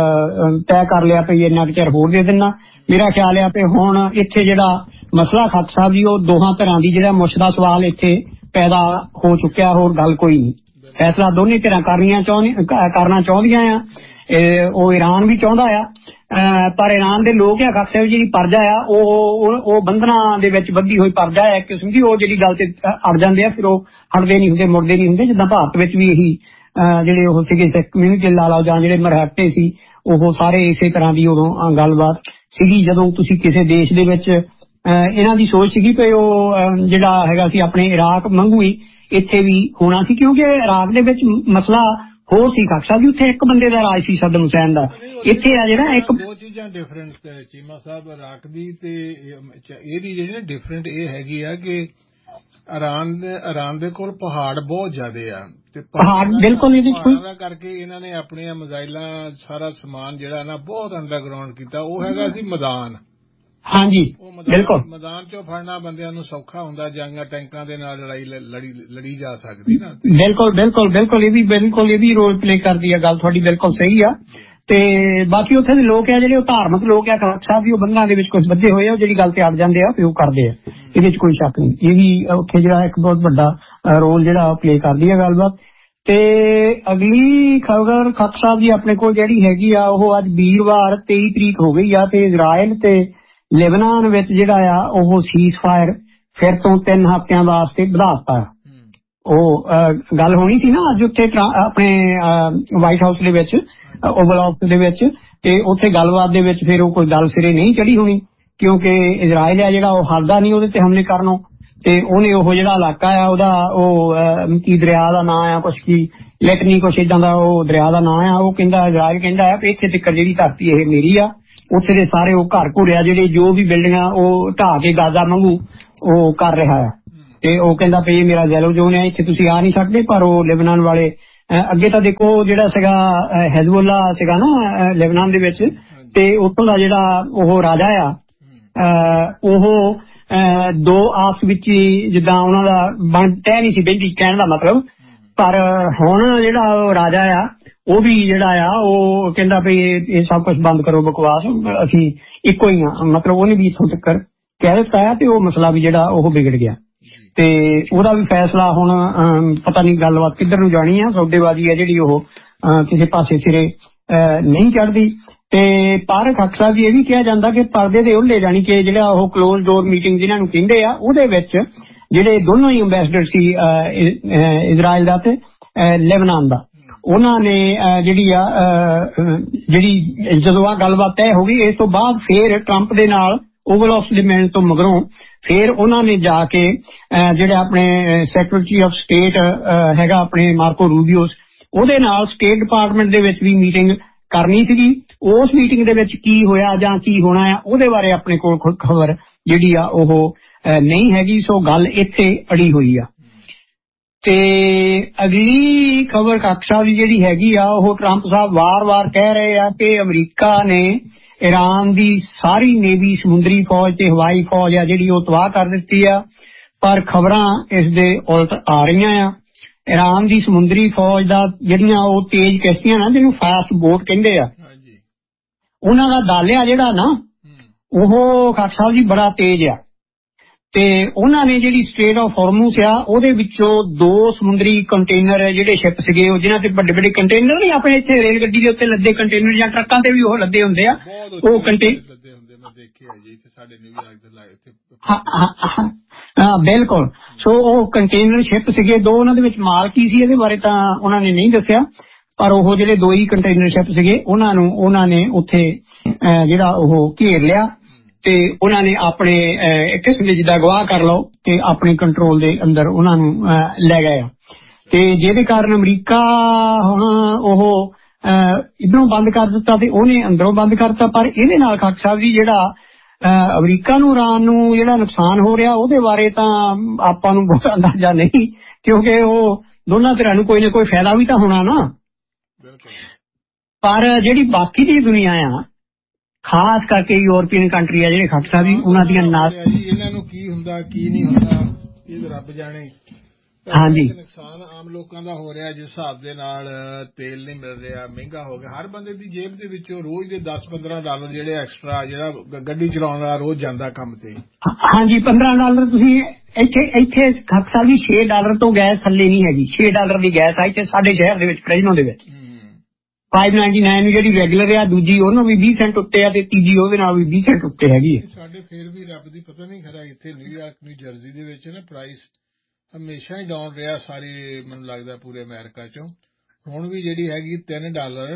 ਤੈਅ ਕਰ ਲਿਆ ਵੀ ਇੰਨਾ ਕੁ ਚਿਰ ਹੋਰ ਦੇ ਦੇਣਾ। ਮੇਰਾ ਖਿਆਲ ਆ ਵੀ ਹੁਣ ਇੱਥੇ ਜਿਹੜਾ ਮਸਲਾ ਖਾਕ ਸਾਹਿਬ ਜੀ ਉਹ ਦੋਹਾਂ ਧਿਰਾਂ ਦੀ ਜਿਹੜਾ ਮੁੱਛ ਦਾ ਸਵਾਲ ਇੱਥੇ ਪੈਦਾ ਹੋ ਚੁੱਕਿਆ, ਹੋਰ ਗੱਲ ਕੋਈ ਨਹੀਂ। ਫੈਸਲਾ ਦੋਨੇ ਧਿਰਾਂ ਕਰਨੀਆਂ ਚਾਹੁੰਦੀ ਕਰਨਾ ਚਾਹੁੰਦੀਆਂ ਆ, ਉਹ ਈਰਾਨ ਵੀ ਚਾਹੁੰਦਾ ਆ ਪਰ ਈਰਾਨ ਦੇ ਲੋਕ ਆ ਖਾਕ ਸਾਹਿਬ ਜੀ ਜਿਹੜੀ ਪਰਜਾ ਆ ਉਹ ਉਹ ਬੰਧਨਾਂ ਦੇ ਵਿੱਚ ਬੱਧੀ ਹੋਈ ਪਰਜਾ ਹੈ ਕਿਸਮ ਦੀ, ਉਹ ਜਿਹੜੀ ਗੱਲ ਤੇ ਅੜ ਜਾਂਦੇ ਆ ਫਿਰ ਉਹ ਹਟਦੇ ਨਹੀਂ ਹੁੰਦੇ ਮੁੜਦੇ ਨਹੀਂ ਹੁੰਦੇ। ਜਿੱਦਾਂ ਭਾਰਤ ਵਿੱਚ ਵੀ ਇਹੀ ਜਿਹੜੇ ਉਹ ਸੀਗੇ ਸਿੱਖ ਕਮਿਊਨਿਟੀ ਲਾ ਲਓ ਜਾਂ ਜਿਹੜੇ ਮਰਾਠੇ ਸੀ ਉਹ ਸਾਰੇ ਇਸੇ ਤਰ੍ਹਾਂ ਦੀ ਉਦੋਂ ਗੱਲਬਾਤ ਸੀਗੀ ਜਦੋਂ ਤੁਸੀਂ ਕਿਸੇ ਦੇਸ਼ ਦੇ ਵਿੱਚ ਇਹਨਾਂ ਦੀ ਸੋਚ ਸੀਗੀ ਕਿ ਉਹ ਜਿਹੜਾ ਹੈਗਾ ਸੀ ਆਪਣੇ ਇਰਾਕ ਵਾਂਗੂ ਹੀ ਇੱਥੇ ਵੀ ਹੋਣਾ ਸੀ, ਕਿਉਂਕਿ ਇਰਾਕ ਦੇ ਵਿੱਚ ਮਸਲਾ ਹੋਰ ਸੀ ਖਾਕ ਸਾਹਿਬ ਜੀ, ਉੱਥੇ ਇੱਕ ਬੰਦੇ ਦਾ ਰਾਜ ਸੀ ਸਦਮ ਹੁਸੈਨ ਦਾ, ਇੱਥੇ ਆ ਜਿਹੜਾ ਇੱਕ ਦੋ ਚੀਜ਼ਾਂ ਡਿਫਰੈਂਟ ਚੀਮਾ ਸਾਹਿਬ ਇਰਾਕ ਦੀ ਤੇ ਇਹਦੀ ਜਿਹੜੀ ਨਾ ਡਿਫਰੈਂਟ ਇਹ ਹੈਗੀ ਆ ਕਿ ਇਰਾਨ ਦੇ ਇਰਾਨ ਦੇ ਕੋਲ ਪਹਾੜ ਬਹੁਤ ਜ਼ਿਆਦੇ ਆ ਤੇ ਪਹਾੜ ਬਿਲਕੁਲ ਇਹਦੇ ਪਹਾੜਾਂ ਕਰਕੇ ਇਹਨਾਂ ਨੇ ਆਪਣੀਆਂ ਮਿਜ਼ਾਈਲਾਂ ਸਾਰਾ ਸਮਾਨ ਜਿਹੜਾ ਨਾ ਬਹੁਤ ਅੰਡਰਗਰਾਉਂਡ ਕੀਤਾ। ਉਹ ਹੈਗਾ ਸੀ ਮੈਦਾਨ, ਹਾਂਜੀ ਬਿਲਕੁਲ ਮੈਦਾਨ ਚੋਂ ਫੜਨਾ ਬੰਦਿਆਂ ਨੂੰ ਸੌਖਾ ਹੁੰਦਾ, ਜਾਂਗਾ ਟੈਂਕਾਂ ਦੇ ਨਾਲ ਲੜਾਈ ਲੜੀ ਲੜੀ ਜਾ ਸਕਦੀ ਨਾ। ਬਿਲਕੁਲ ਬਿਲਕੁਲ ਬਿਲਕੁਲ ਇਹ ਵੀ ਬਿਲਕੁਲ ਇਹ ਵੀ ਰੋਲ ਪਲੇ ਕਰਦੀ ਆ, ਗੱਲ ਤੁਹਾਡੀ ਬਿਲਕੁਲ ਸਹੀ ਆ। ਤੇ ਬਾਕੀ ਉੱਥੇ ਦੇ ਲੋਕ ਆ ਜਿਹੜੇ ਉਹ ਧਾਰਮਿਕ ਲੋਕ ਆ ਖਾਕ ਸਾਹਿਬ ਵੀ, ਉਹ ਬੰਦਾਂ ਦੇ ਵਿੱਚ ਕੁਝ ਬੱਝੇ ਹੋਏ ਆ, ਉਹ ਜਿਹੜੀ ਗੱਲ ਤੇ ਅੜ ਜਾਂਦੇ ਆ ਉਹ ਕਰਦੇ ਆ, ਇਹਦੇ ਚ ਕੋਈ ਸ਼ੱਕ ਨਹੀਂ। ਇਹ ਵੀ ਉੱਥੇ ਜਿਹੜਾ ਇੱਕ ਬਹੁਤ ਵੱਡਾ ਰੋਲ ਜਿਹੜਾ ਪਲੇ ਕਰਦੀ ਆ ਗੱਲਬਾਤ। ਤੇ ਅਗਲੀ ਖਬਰ ਖਾਕ ਸਾਹਿਬ ਜੀ ਆਪਣੇ ਕੋਲ ਜਿਹੜੀ ਹੈਗੀ ਆ ਉਹ ਅੱਜ ਵੀਰਵਾਰ ਤੇਈ ਤਰੀਕ ਹੋ ਗਈ ਆ ਤੇ ਇਜ਼ਰਾਈਲ ਤੇ ਲੈਬਨਾਨ ਵਿੱਚ ਜਿਹੜਾ ਆ ਉਹ ਸੀਜ਼ ਫਾਇਰ ਫਿਰ ਤੋਂ ਤਿੰਨ ਹਫ਼ਤਿਆਂ ਵਾਸਤੇ ਵਧਾ ਦਿੱਤਾ। ਉਹ ਗੱਲ ਹੋਣੀ ਸੀ ਨਾ ਅੱਜ ਉੱਥੇ ਆਪਣੇ ਵਾਈਟ ਹਾਊਸ ਦੇ ਵਿੱਚ ਓਵਲ ਆਫਿਸ ਦੇ ਵਿੱਚ, ਤੇ ਉੱਥੇ ਗੱਲਬਾਤ ਦੇ ਵਿੱਚ ਫਿਰ ਉਹ ਕੋਈ ਗੱਲ ਸਿਰੇ ਨਹੀਂ ਚੜੀ ਹੋਣੀ ਕਿਉਂਕਿ ਇਜ਼ਰਾਈਲ ਆ ਜਿਹੜਾ ਉਹ ਹੱਲਦਾ ਨਹੀਂ ਉਹਦੇ ਤੇ ਹਮਲੇ ਕਰਨੋਂ, ਤੇ ਉਹਨੇ ਉਹ ਜਿਹੜਾ ਇਲਾਕਾ ਆ ਉਹਦਾ ਉਹ ਕੀ ਦਰਿਆ ਦਾ ਨਾਂ ਆ ਕੁਛ ਕੀ ਲੈਟਨੀ ਕੁਛ ਏਦਾਂ ਦਾ ਉਹ ਦਰਿਆ ਦਾ ਨਾਂ ਆ, ਉਹ ਕਹਿੰਦਾ ਇਜ਼ਰਾਈਲ ਕਹਿੰਦਾ ਆ ਵੀ ਇੱਥੇ ਤੱਕ ਜਿਹੜੀ ਧਰਤੀ ਇਹ ਮੇਰੀ ਆ, ਉੱਥੇ ਦੇ ਸਾਰੇ ਉਹ ਘਰ ਘੁਰਿਆ ਜਿਹੜੇ ਜੋ ਵੀ ਬਿਲਡਿੰਗਾਂ ਉਹ ਢਾਹ ਕੇ ਗਾਜ਼ਾ ਵਾਂਗੂ ਉਹ ਕਰ ਰਿਹਾ ਆ, ਤੇ ਉਹ ਕਹਿੰਦਾ ਵੀ ਇਹ ਮੇਰਾ ਜ਼ੈਲੋ ਜ਼ੋਨ ਹੈ, ਇੱਥੇ ਤੁਸੀਂ ਆ ਨਹੀਂ ਸਕਦੇ। ਪਰ ਉਹ ਲੈਬਨਾਨ ਵਾਲੇ ਅੱਗੇ ਤਾਂ ਦੇਖੋ ਜਿਹੜਾ ਸੀਗਾ ਹਿਜ਼ਬੁੱਲਾ ਸੀਗਾ ਨਾ ਲੈਬਨਾਨ ਦੇ ਵਿੱਚ, ਤੇ ਉੱਥੋਂ ਦਾ ਜਿਹੜਾ ਉਹ ਰਾਜਾ ਆ ਉਹ ਦੋ ਆਪਸ ਵਿੱਚ ਹੀ ਜਿੱਦਾਂ ਉਹਨਾਂ ਦਾ ਬਣ ਤੈਅ ਨਹੀਂ ਸੀ ਬਹਿੰਦੀ, ਕਹਿਣ ਦਾ ਮਤਲਬ। ਪਰ ਹੁਣ ਜਿਹੜਾ ਉਹ ਰਾਜਾ ਆ ਉਹ ਵੀ ਜਿਹੜਾ ਆ ਉਹ ਕਹਿੰਦਾ ਵੀ ਇਹ ਸਭ ਕੁਝ ਬੰਦ ਕਰੋ ਬਕਵਾਸ, ਅਸੀਂ ਇੱਕੋ ਹੀ ਆ, ਮਤਲਬ ਉਹਨੇ ਵੀ ਇੱਥੋਂ ਤੱਕ ਕਹਿ ਦਿੱਤਾ ਆ, ਤੇ ਉਹ ਮਸਲਾ ਵੀ ਜਿਹੜਾ ਉਹ ਵਿਗੜ ਗਿਆ। ਤੇ ਉਹਦਾ ਵੀ ਫੈਸਲਾ ਹੁਣ ਪਤਾ ਨਹੀਂ ਗੱਲਬਾਤ ਕਿੱਧਰ ਨੂੰ ਜਾਣੀ ਆ, ਸੌਦੇਬਾਜ਼ੀ ਆ ਜਿਹੜੀ ਉਹ ਕਿਸੇ ਪਾਸੇ ਸਿਰੇ ਨਹੀਂ ਚੜ੍ਹਦੀ। ਤੇ ਪਰ ਖਾਕ ਸਾਹਿਬ ਜੀ ਇਹ ਵੀ ਕਿਹਾ ਜਾਂਦਾ ਕਿ ਪਰਦੇ ਦੇ ਉੱਲੇ, ਜਾਣੀ ਕਿ ਜਿਹੜਾ ਉਹ ਕਲੋਜ਼ ਡੋਰ ਮੀਟਿੰਗ ਜਿਹਨਾਂ ਨੂੰ ਕਹਿੰਦੇ ਆ, ਉਹਦੇ ਵਿੱਚ ਜਿਹੜੇ ਦੋਨੋਂ ਹੀ ਅੰਬੈਸਡਰ ਸੀ ਇਜ਼ਰਾਈਲ ਦਾ ਤੇ ਲੈਬਨਾਨ ਦਾ, ਉਹਨਾਂ ਨੇ ਜਿਹੜੀ ਆ ਜਿਹੜੀ ਜਦੋਂ ਆ ਗੱਲਬਾਤ ਤੈਅ ਹੋ ਗਈ, ਇਸ ਤੋਂ ਬਾਅਦ ਫੇਰ ਟਰੰਪ ਦੇ ਨਾਲ ਓਵਲ ਆਫਿਸ ਦੇ ਮਿਲਣ ਤੋਂ ਮਗਰੋਂ ਫੇਰ ਉਹਨਾਂ ਨੇ ਜਾ ਕੇ ਜਿਹੜੇ ਆਪਣੇ ਸੈਕਟਰੀ ਆਫ ਸਟੇਟ ਹੈਗਾ ਆਪਣੇ ਮਾਰਕੋ ਰੂਬੀਓਸ, ਉਹਦੇ ਨਾਲ ਸਟੇਟ ਡਿਪਾਰਟਮੈਂਟ ਦੇ ਵਿੱਚ ਵੀ ਮੀਟਿੰਗ ਕਰਨੀ ਸੀਗੀ। ਉਸ ਮੀਟਿੰਗ ਦੇ ਵਿੱਚ ਕੀ ਹੋਇਆ ਜਾਂ ਕੀ ਹੋਣਾ ਆ ਉਹਦੇ ਬਾਰੇ ਆਪਣੇ ਕੋਲ ਖਬਰ ਜਿਹੜੀ ਆ ਉਹ ਨਹੀਂ ਹੈਗੀ। ਸੋ ਗੱਲ ਇੱਥੇ ਅੜੀ ਹੋਈ ਆ। ਤੇ ਅਗਲੀ ਖਬਰ ਖਾਕ ਸਾਹਿਬ ਦੀ ਜਿਹੜੀ ਹੈਗੀ ਆ, ਉਹ ਟਰੰਪ ਸਾਹਿਬ ਵਾਰ-ਵਾਰ ਕਹਿ ਰਹੇ ਆ ਕਿ ਅਮਰੀਕਾ ਨੇ ਈਰਾਨ ਦੀ ਸਾਰੀ ਨੇਵੀ, ਸਮੁੰਦਰੀ ਫੌਜ ਤੇ ਹਵਾਈ ਫੌਜ ਆ ਜਿਹੜੀ ਉਹ ਤਬਾਹ ਕਰ ਦਿੱਤੀ ਆ। ਪਰ ਖਬਰਾਂ ਇਸ ਦੇ ਉਲਟ ਆ ਰਹੀਆਂ ਆ। ਈਰਾਨ ਦੀ ਸਮੁੰਦਰੀ ਫੌਜ ਦਾ ਜਿਹੜੀਆਂ ਉਹ ਤੇਜ਼ ਕਿਸ਼ਤੀਆਂ ਨਾ, ਜਿਹਨੂੰ ਫਾਸਟ ਬੋਟ ਕਹਿੰਦੇ ਆ, ਉਹਨਾਂ ਦਾ ਦਾਲਿਆ ਜਿਹੜਾ ਨਾ ਉਹ ਖਾਕ ਸਾਹਿਬ ਜੀ ਬੜਾ ਤੇਜ਼ ਆ। ਤੇ ਉਹਨਾਂ ਨੇ ਜਿਹੜੀ ਸਟ੍ਰੇਟ ਆਫ ਹਾਰਮੂਜ਼ ਆ ਉਹਦੇ ਵਿੱਚੋਂ ਦੋ ਸਮੁੰਦਰੀ ਕੰਟੇਨਰ ਜਿਹੜੇ ਸ਼ਿਪ ਸੀਗੇ, ਉਹ ਜਿਹਨਾਂ ਤੇ ਵੱਡੇ ਵੱਡੇ ਕੰਟੇਨਰ ਨਹੀਂ ਆਪਣੇ ਇੱਥੇ ਰੇਲ ਗੱਡੀ ਦੇ ਉੱਤੇ ਲੱਦੇ ਕੰਟੇਨਰ ਜਾਂ ਟਰੱਕਾਂ ਤੇ ਵੀ ਉਹ ਲੱਦੇ ਹੁੰਦੇ ਆ, ਉਹ ਕੰਟੇਨਰ ਹਾਂ ਬਿਲਕੁਲ। ਸੋ ਉਹ ਕੰਟੇਨਰ ਸ਼ਿਪ ਸੀਗੇ ਦੋ, ਉਹਨਾਂ ਦੇ ਵਿੱਚ ਮਾਲ ਕੀ ਸੀ ਇਹਦੇ ਬਾਰੇ ਤਾਂ ਉਹਨਾਂ ਨੇ ਨਹੀਂ ਦੱਸਿਆ, ਪਰ ਉਹ ਜਿਹੜੇ ਦੋ ਹੀ ਕੰਟੇਨਰ ਸ਼ਿਪ ਸੀਗੇ ਉਹਨਾਂ ਨੂੰ ਉਹਨਾਂ ਨੇ ਉੱਥੇ ਜਿਹੜਾ ਉਹ ਘੇਰ ਲਿਆ ਤੇ ਉਹਨਾਂ ਨੇ ਆਪਣੇ ਇੱਕ ਕਿਸਮ ਦੇ ਜਿੱਦਾਂ ਅਗਵਾ ਕਰ ਲਓ ਤੇ ਆਪਣੇ ਕੰਟਰੋਲ ਦੇ ਅੰਦਰ ਉਹਨਾਂ ਨੂੰ ਲੈ ਗਏ ਆ। ਤੇ ਜਿਹਦੇ ਕਾਰਨ ਅਮਰੀਕਾ ਹੁਣ ਉਹ ਇੱਧਰੋਂ ਬੰਦ ਕਰ ਦਿੱਤਾ ਤੇ ਉਹਨੇ ਅੰਦਰੋਂ ਬੰਦ ਕਰ ਦਿੱਤਾ। ਪਰ ਇਹਦੇ ਨਾਲ ਖਾਕ ਸਾਹਿਬ ਜੀ ਜਿਹੜਾ ਅਮਰੀਕਾ ਨੂੰ, ਈਰਾਨ ਨੂੰ ਜਿਹੜਾ ਨੁਕਸਾਨ ਹੋ ਰਿਹਾ ਉਹਦੇ ਬਾਰੇ ਤਾਂ ਆਪਾਂ ਨੂੰ ਬਹੁਤ ਅੰਦਾਜ਼ਾ ਨਹੀਂ, ਕਿਉਂਕਿ ਉਹ ਦੋਨਾਂ ਧਿਰਾਂ ਨੂੰ ਕੋਈ ਨਾ ਕੋਈ ਫਾਇਦਾ ਵੀ ਤਾਂ ਹੋਣਾ ਨਾ। ਪਰ ਜਿਹੜੀ ਬਾਕੀ ਦੀ ਦੁਨੀਆ ਆ, ਖਾਸ ਕਰਕੇ ਯੂਰਪੀਅਨ ਕੰਟਰੀ ਆ ਜਿਹੜੇ ਖਾਕ ਸਾਹਿਬ ਜੀ, ਉਹਨਾਂ ਦੀਆਂ ਨਾਲ ਇਹਨਾਂ ਨੂੰ ਕੀ ਹੁੰਦਾ ਕੀ ਨਹੀਂ ਹੁੰਦਾ ਇਹ ਰੱਬ ਜਾਣੇ। ਹਾਂਜੀ, ਨੁਕਸਾਨ ਆਮ ਲੋਕਾਂ ਦਾ ਹੋ ਰਿਹਾ ਜਿਸ ਹਿਸਾਬ ਦੇ ਨਾਲ ਤੇਲ ਨਹੀਂ ਮਿਲ ਰਿਹਾ, ਮਹਿੰਗਾ ਹੋ ਗਿਆ। ਹਰ ਬੰਦੇ ਦੀ ਜੇਬ ਦੇ ਵਿੱਚੋਂ ਰੋਜ਼ ਦੇ ਦਸ ਪੰਦਰਾਂ ਡਾਲਰ ਜਿਹੜੇ ਐਕਸਟਰਾ, ਜਿਹੜਾ ਗੱਡੀ ਚਲਾਉਣ ਵਾਲਾ ਰੋਜ਼ ਜਾਂਦਾ ਕੰਮ ਤੇ। ਹਾਂਜੀ, ਪੰਦਰਾਂ ਡਾਲਰ ਤੁਸੀਂ ਇੱਥੇ ਇੱਥੇ ਖਾਕ ਸਾਹਿਬ ਜੀ ਛੇ ਡਾਲਰ ਤੋਂ ਗੈਸ ਥੱਲੇ ਨਹੀਂ ਹੈਗੀ। ਛੇ ਡਾਲਰ ਦੀ ਗੈਸ ਆ ਇੱਥੇ ਸਾਡੇ ਸ਼ਹਿਰ ਦੇ ਵਿੱਚ, ਫਰੈਜਨੋ ਦੇ ਵਿੱਚ। ਫਾਈਵ ਨਾਈਨਟੀ ਨਾਈਨ ਜਿਹੜੀ ਰੈਗੂਲਰ ਆ, ਦੂਜੀ ਉਹਨੂੰ ਵੀ ਵੀਹ ਸੈਂਟ ਉੱਤੇ ਆ, ਤੇ ਤੀਜੀ ਉਹਦੇ ਨਾਲ ਵੀ ਵੀਹ ਸੈਂਟ ਉੱਤੇ ਹੈਗੀ ਹੈ। ਸਾਡੇ ਫੇਰ ਵੀ ਰੱਬ ਦੀ ਪਤਾ ਨਹੀਂ ਖਰਾ ਇੱਥੇ ਨਿਊਯਾਰਕ, ਨਿਊ ਜਰਸੀ ਦੇ ਵਿੱਚ ਨਾ ਪ੍ਰਾਈਸ ਹਮੇਸ਼ਾ ਹੀ ਡਾਊਨ ਰਿਹਾ ਸਾਰੇ, ਮੈਨੂੰ ਲੱਗਦਾ ਪੂਰੇ ਅਮਰੀਕਾ ਚੋਂ। ਹੁਣ ਵੀ ਜਿਹੜੀ ਹੈਗੀ ਤਿੰਨ ਡਾਲਰ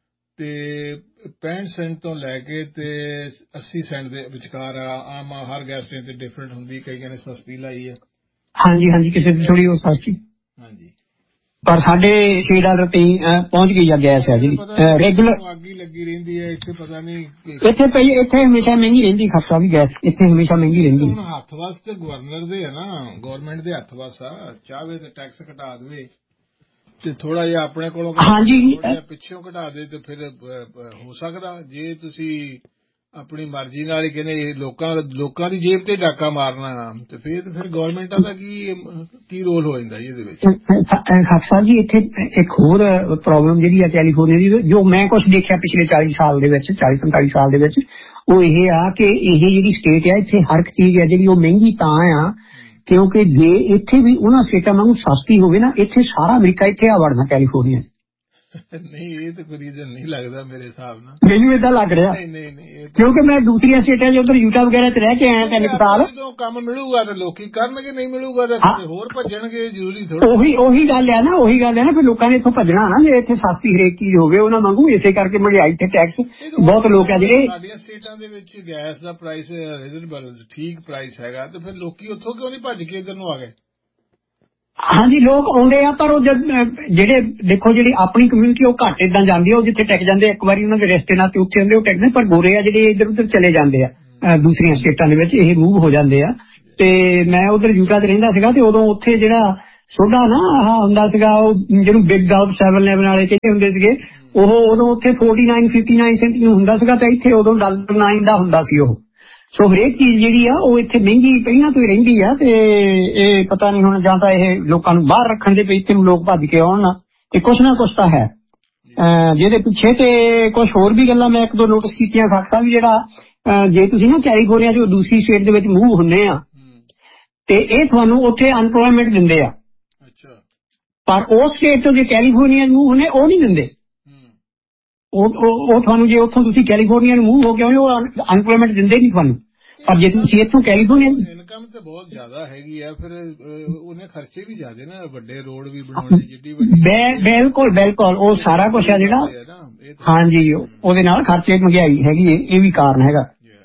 ਤੇ ਪੈਂਹਠ ਸੈਂਟ ਤੋਂ ਲੈ ਕੇ ਤੇ ਅੱਸੀ ਸੈਂਟ ਦੇ ਵਿਚਕਾਰ ਆ। ਆਮ ਹਰ ਗੈਸ ਸਟੇਸ਼ਨ ਤੇ ਡਿਫਰੈਂਟ ਹੁੰਦੀ, ਕਈਆਂ ਨੇ ਸਸਤੀ ਲਾਈ ਹੈ। ਹਾਂਜੀ ਹਾਂਜੀ, ਕਿਸੇ ਦੀ ਥੋੜੀ ਉਹ ਸਸਤੀ। ਹਾਂਜੀ, ਪਰ ਸਾਡੇ ਛੇ ਡਾਲਰ ਤੇ ਪਹੁੰਚ ਗਈ ਆ ਗੈਸ ਹੈ ਜਿਹੜੀ ਰੈਗੂਲਰ। ਅੱਗ ਹੀ ਲੱਗੀ ਰਹਿੰਦੀ ਹੈ ਇੱਥੇ, ਪਤਾ ਨਹੀਂ ਇੱਥੇ ਪਈ ਇੱਥੇ ਹਮੇਸ਼ਾ ਮਹਿੰਗੀ ਰਹਿੰਦੀ ਖਰਚਾ ਵੀ ਗੈਸ ਇੱਥੇ ਹਮੇਸ਼ਾ ਮਹਿੰਗੀ ਰਹਿੰਦੀ। ਹੁਣ ਹੱਥ ਵਾਸਤੇ ਗਵਰਨਰ ਦੇ ਹੈ ਨਾ, ਗਵਰਨਮੈਂਟ ਦੇ ਹੱਥ ਵਾਸ ਆ, ਚਾਹਵੇ ਤੇ ਟੈਕਸ ਘਟਾ ਦੇਵੇ ਤੇ ਥੋੜਾ ਜਿਹਾ ਆਪਣੇ ਕੋਲੋਂ ਹਾਂਜੀ ਪਿੱਛੋਂ ਘਟਾ ਦੇ ਤੇ ਫਿਰ ਹੋ ਸਕਦਾ। ਜੇ ਤੁਸੀਂ ਆਪਣੀ ਮਰਜ਼ੀ ਨਾਲ ਹੀ ਕਹਿੰਦੇ ਲੋਕਾਂ ਲੋਕਾਂ ਦੀ ਜੇਬ ਤੇ ਡਾਕਾ ਮਾਰਨਾ ਤੇ ਫਿਰ ਫਿਰ ਗਵਰਨਮੈਂਟਾਂ ਦਾ ਕੀ ਕੀ ਰੋਲ ਹੋ ਜਾਂਦਾ ਇਹਦੇ ਵਿੱਚ? ਖਾਕ ਸਾਹਿਬ ਜੀ ਇੱਥੇ ਇੱਕ ਹੋਰ ਪ੍ਰੋਬਲਮ ਜਿਹੜੀ ਆ ਕੈਲੀਫੋਰਨੀਆ ਦੀ, ਜੋ ਮੈਂ ਕੁਛ ਦੇਖਿਆ ਪਿਛਲੇ ਚਾਲੀ ਸਾਲ ਦੇ ਵਿੱਚ, ਚਾਲੀ ਪੰਤਾਲੀ ਸਾਲ ਦੇ ਵਿੱਚ, ਉਹ ਇਹ ਆ ਕਿ ਇਹ ਜਿਹੜੀ ਸਟੇਟ ਆ ਇੱਥੇ ਹਰ ਇੱਕ ਚੀਜ਼ ਆ ਜਿਹੜੀ ਉਹ ਮਹਿੰਗੀ ਤਾਂ ਆ ਕਿਉਂਕਿ ਜੇ ਇੱਥੇ ਵੀ ਉਹਨਾਂ ਸਟੇਟਾਂ ਵਾਂਗੂ ਸਸਤੀ ਹੋਵੇ ਨਾ, ਇੱਥੇ ਸਾਰਾ ਅਮਰੀਕਾ ਇੱਥੇ ਆ ਵੜਨਾ ਕੈਲੀਫੋਰਨੀਆ। ਨਹੀਂ, ਇਹ ਤਾਂ ਕੋਈ ਰੀਜ਼ਨ ਨਹੀਂ ਲੱਗਦਾ ਮੇਰੇ ਹਿਸਾਬ ਨਾਲ। ਮੈਨੂੰ ਏਦਾਂ ਲੱਗ ਰਿਹਾ, ਨਹੀਂ ਨਹੀਂ ਨਹੀਂ, ਕਿਉਂਕਿ ਮੈਂ ਦੂਸਰੀਆਂ ਸਟੇਟਾਂ 'ਚ ਉਧਰ ਯੂਟਾ ਵਗੈਰਾ 'ਚ ਰਹਿ ਕੇ ਆਇਆ ਤਿੰਨ ਸਾਲ। ਜਦੋਂ ਕੰਮ ਮਿਲੂਗਾ ਤਾਂ ਲੋਕੀ ਕਰਨਗੇ, ਨਹੀਂ ਮਿਲੂਗਾ ਤਾਂ ਹੋਰ ਭੱਜਣਗੇ। ਜ਼ਰੂਰੀ ਥੋੜਾ ਉਹੀ ਉਹੀ ਗੱਲ ਆ ਨਾ, ਉਹੀ ਗੱਲ ਆ ਨਾ, ਫਿਰ ਲੋਕਾਂ ਨੇ ਇੱਥੋਂ ਭੱਜਣਾ ਨਾ ਜੇ ਇੱਥੇ ਸਸਤੀ ਹਰੇਕ ਚੀਜ਼ ਹੋਵੇ ਉਹਨਾਂ ਵਾਂਗੂ। ਇਸੇ ਕਰਕੇ ਮਹਿੰਗਾਈ ਤੇ ਟੈਕਸ ਬਹੁਤ ਲੋਕ ਆ ਜਿਹੜੇ। ਸਾਡੀਆਂ ਸਟੇਟਾਂ ਦੇ ਵਿੱਚ ਗੈਸ ਦਾ ਪ੍ਰਾਈਸ ਰੀਜ਼ਨੇਬਲ ਠੀਕ ਪ੍ਰਾਈਸ ਹੈਗਾ ਤੇ ਫਿਰ ਲੋਕੀ ਉੱਥੋਂ ਕਿਉਂ ਨਹੀਂ ਭੱਜ ਕੇ ਇੱਧਰ ਨੂੰ ਆ ਗਏ? ਹਾਂਜੀ, ਲੋਕ ਆਉਂਦੇ ਆ, ਪਰ ਉਹ ਜਿਹੜੇ ਦੇਖੋ ਜਿਹੜੀ ਆਪਣੀ ਕਮਿਊਨਿਟੀ ਉਹ ਘੱਟ ਏਦਾਂ ਜਾਂਦੀ ਆ, ਉਹ ਜਿੱਥੇ ਟਿਕ ਜਾਂਦੇ ਇੱਕ ਵਾਰੀ ਉਹਨਾਂ ਦੇ ਰਿਸ਼ਤੇ ਨਾਲ ਤੇ ਉੱਥੇ ਹੁੰਦੇ ਉਹ ਟਿਕਦੇ। ਪਰ ਗੋਰੇ ਆ ਜਿਹੜੇ ਇੱਧਰ ਉੱਧਰ ਚਲੇ ਜਾਂਦੇ ਆ ਦੂਸਰੀਆਂ ਸਟੇਟਾਂ ਦੇ ਵਿੱਚ, ਇਹ ਮੂਵ ਹੋ ਜਾਂਦੇ ਆ। ਤੇ ਮੈਂ ਉਧਰ ਯੂਟਾ 'ਚ ਰਹਿੰਦਾ ਸੀਗਾ ਤੇ ਉਦੋਂ ਉੱਥੇ ਜਿਹੜਾ ਸੋਡਾ ਨਾ ਆਹ ਹੁੰਦਾ ਸੀਗਾ ਉਹ ਜਿਹਨੂੰ ਬਿਗ ਗਲਫ ਸੈਵਨ ਇਲੈਵਨ ਵਾਲੇ ਕਹਿੰਦੇ ਹੁੰਦੇ ਸੀਗੇ, ਉਹ ਉਦੋਂ ਉੱਥੇ forty nine fifty nine Saint ਨੂੰ ਹੁੰਦਾ ਸੀਗਾ ਤੇ ਇੱਥੇ ਉਦੋਂ ਡਾਲਰ ਨਾਈਨ ਦਾ ਹੁੰਦਾ ਸੀ ਉਹ। ਸੋ ਹਰੇਕ ਚੀਜ਼ ਜਿਹੜੀ ਆ ਉਹ ਇੱਥੇ ਮਹਿੰਗੀ ਪਹਿਲਾਂ ਤੋਂ ਹੀ ਰਹਿੰਦੀ ਆ ਤੇ ਇਹ ਪਤਾ ਨਹੀਂ ਹੁਣ ਜਾਂ ਤਾਂ ਇਹ ਲੋਕਾਂ ਨੂੰ ਬਾਹਰ ਰੱਖਣ ਦੇ ਇੱਥੇ ਨੂੰ ਲੋਕ ਭੱਜ ਕੇ ਆਉਣ ਨਾ ਤੇ ਕੁਛ ਨਾ ਕੁਛ ਤਾਂ ਹੈ ਜਿਹਦੇ ਪਿੱਛੇ। ਤੇ ਕੁਛ ਹੋਰ ਵੀ ਗੱਲਾਂ ਮੈਂ ਇੱਕ ਦੋ ਨੋਟਿਸ ਕੀਤੀਆਂ ਖਾਕ ਸਾਹਿਬ ਵੀ, ਜਿਹੜਾ ਜੇ ਤੁਸੀਂ ਨਾ ਕੈਲੀਫੋਰਨੀਆ ਚ ਦੂਸਰੀ ਸਟੇਟ ਦੇ ਵਿੱਚ ਮੂਵ ਹੁੰਦੇ ਆ ਤੇ ਇਹ ਤੁਹਾਨੂੰ ਉੱਥੇ ਅਨਪਲੋਇਮੈਂਟ ਦਿੰਦੇ ਆ, ਪਰ ਉਸ ਸਟੇਟ ਤੋਂ ਜੇ ਕੈਲੀਫੋਰਨੀਆ ਮੂਵ ਹੁੰਦੇ ਉਹ ਨਹੀਂ ਦਿੰਦੇ। ਉਹ ਤੁਹਾਨੂੰ ਜੇ ਉੱਥੋਂ ਤੁਸੀਂ ਕੈਲੀਫੋਰਨੀਆ ਨੂੰ ਮੂਵ ਹੋ ਕੇ ਆਉਂਦੇ ਉਹ ਅਨਪਲੋਇਮੈਂਟ ਦਿੰਦੇ ਨਹੀਂ ਤੁਹਾਨੂੰ, ਪਰ ਜੇ ਤੁਸੀਂ ਇੱਥੋਂ ਕੈਲੀਫੋਰਨੀਆ ਇਨਕਮ ਤੇ ਬਹੁਤ ਜ਼ਿਆਦਾ ਹੈਗੀ ਆ ਫਿਰ ਉਹਨੇ ਖਰਚੇ ਵੀ ਜ਼ਿਆਦੇ ਨਾ, ਵੱਡੇ ਰੋਡ ਵੀ ਬਣਾਉਣੇ ਜਿੱਡੀ ਵੱਡੀ। ਬਿਲਕੁਲ ਬਿਲਕੁਲ ਉਹ ਸਾਰਾ ਕੁਛ ਆ ਜਿਹੜਾ, ਹਾਂਜੀ ਉਹਦੇ ਨਾਲ ਖਰਚੇ ਮਹਿੰਗਾਈ ਹੈਗੀ ਇਹ ਵੀ ਕਾਰਨ ਹੈਗਾ।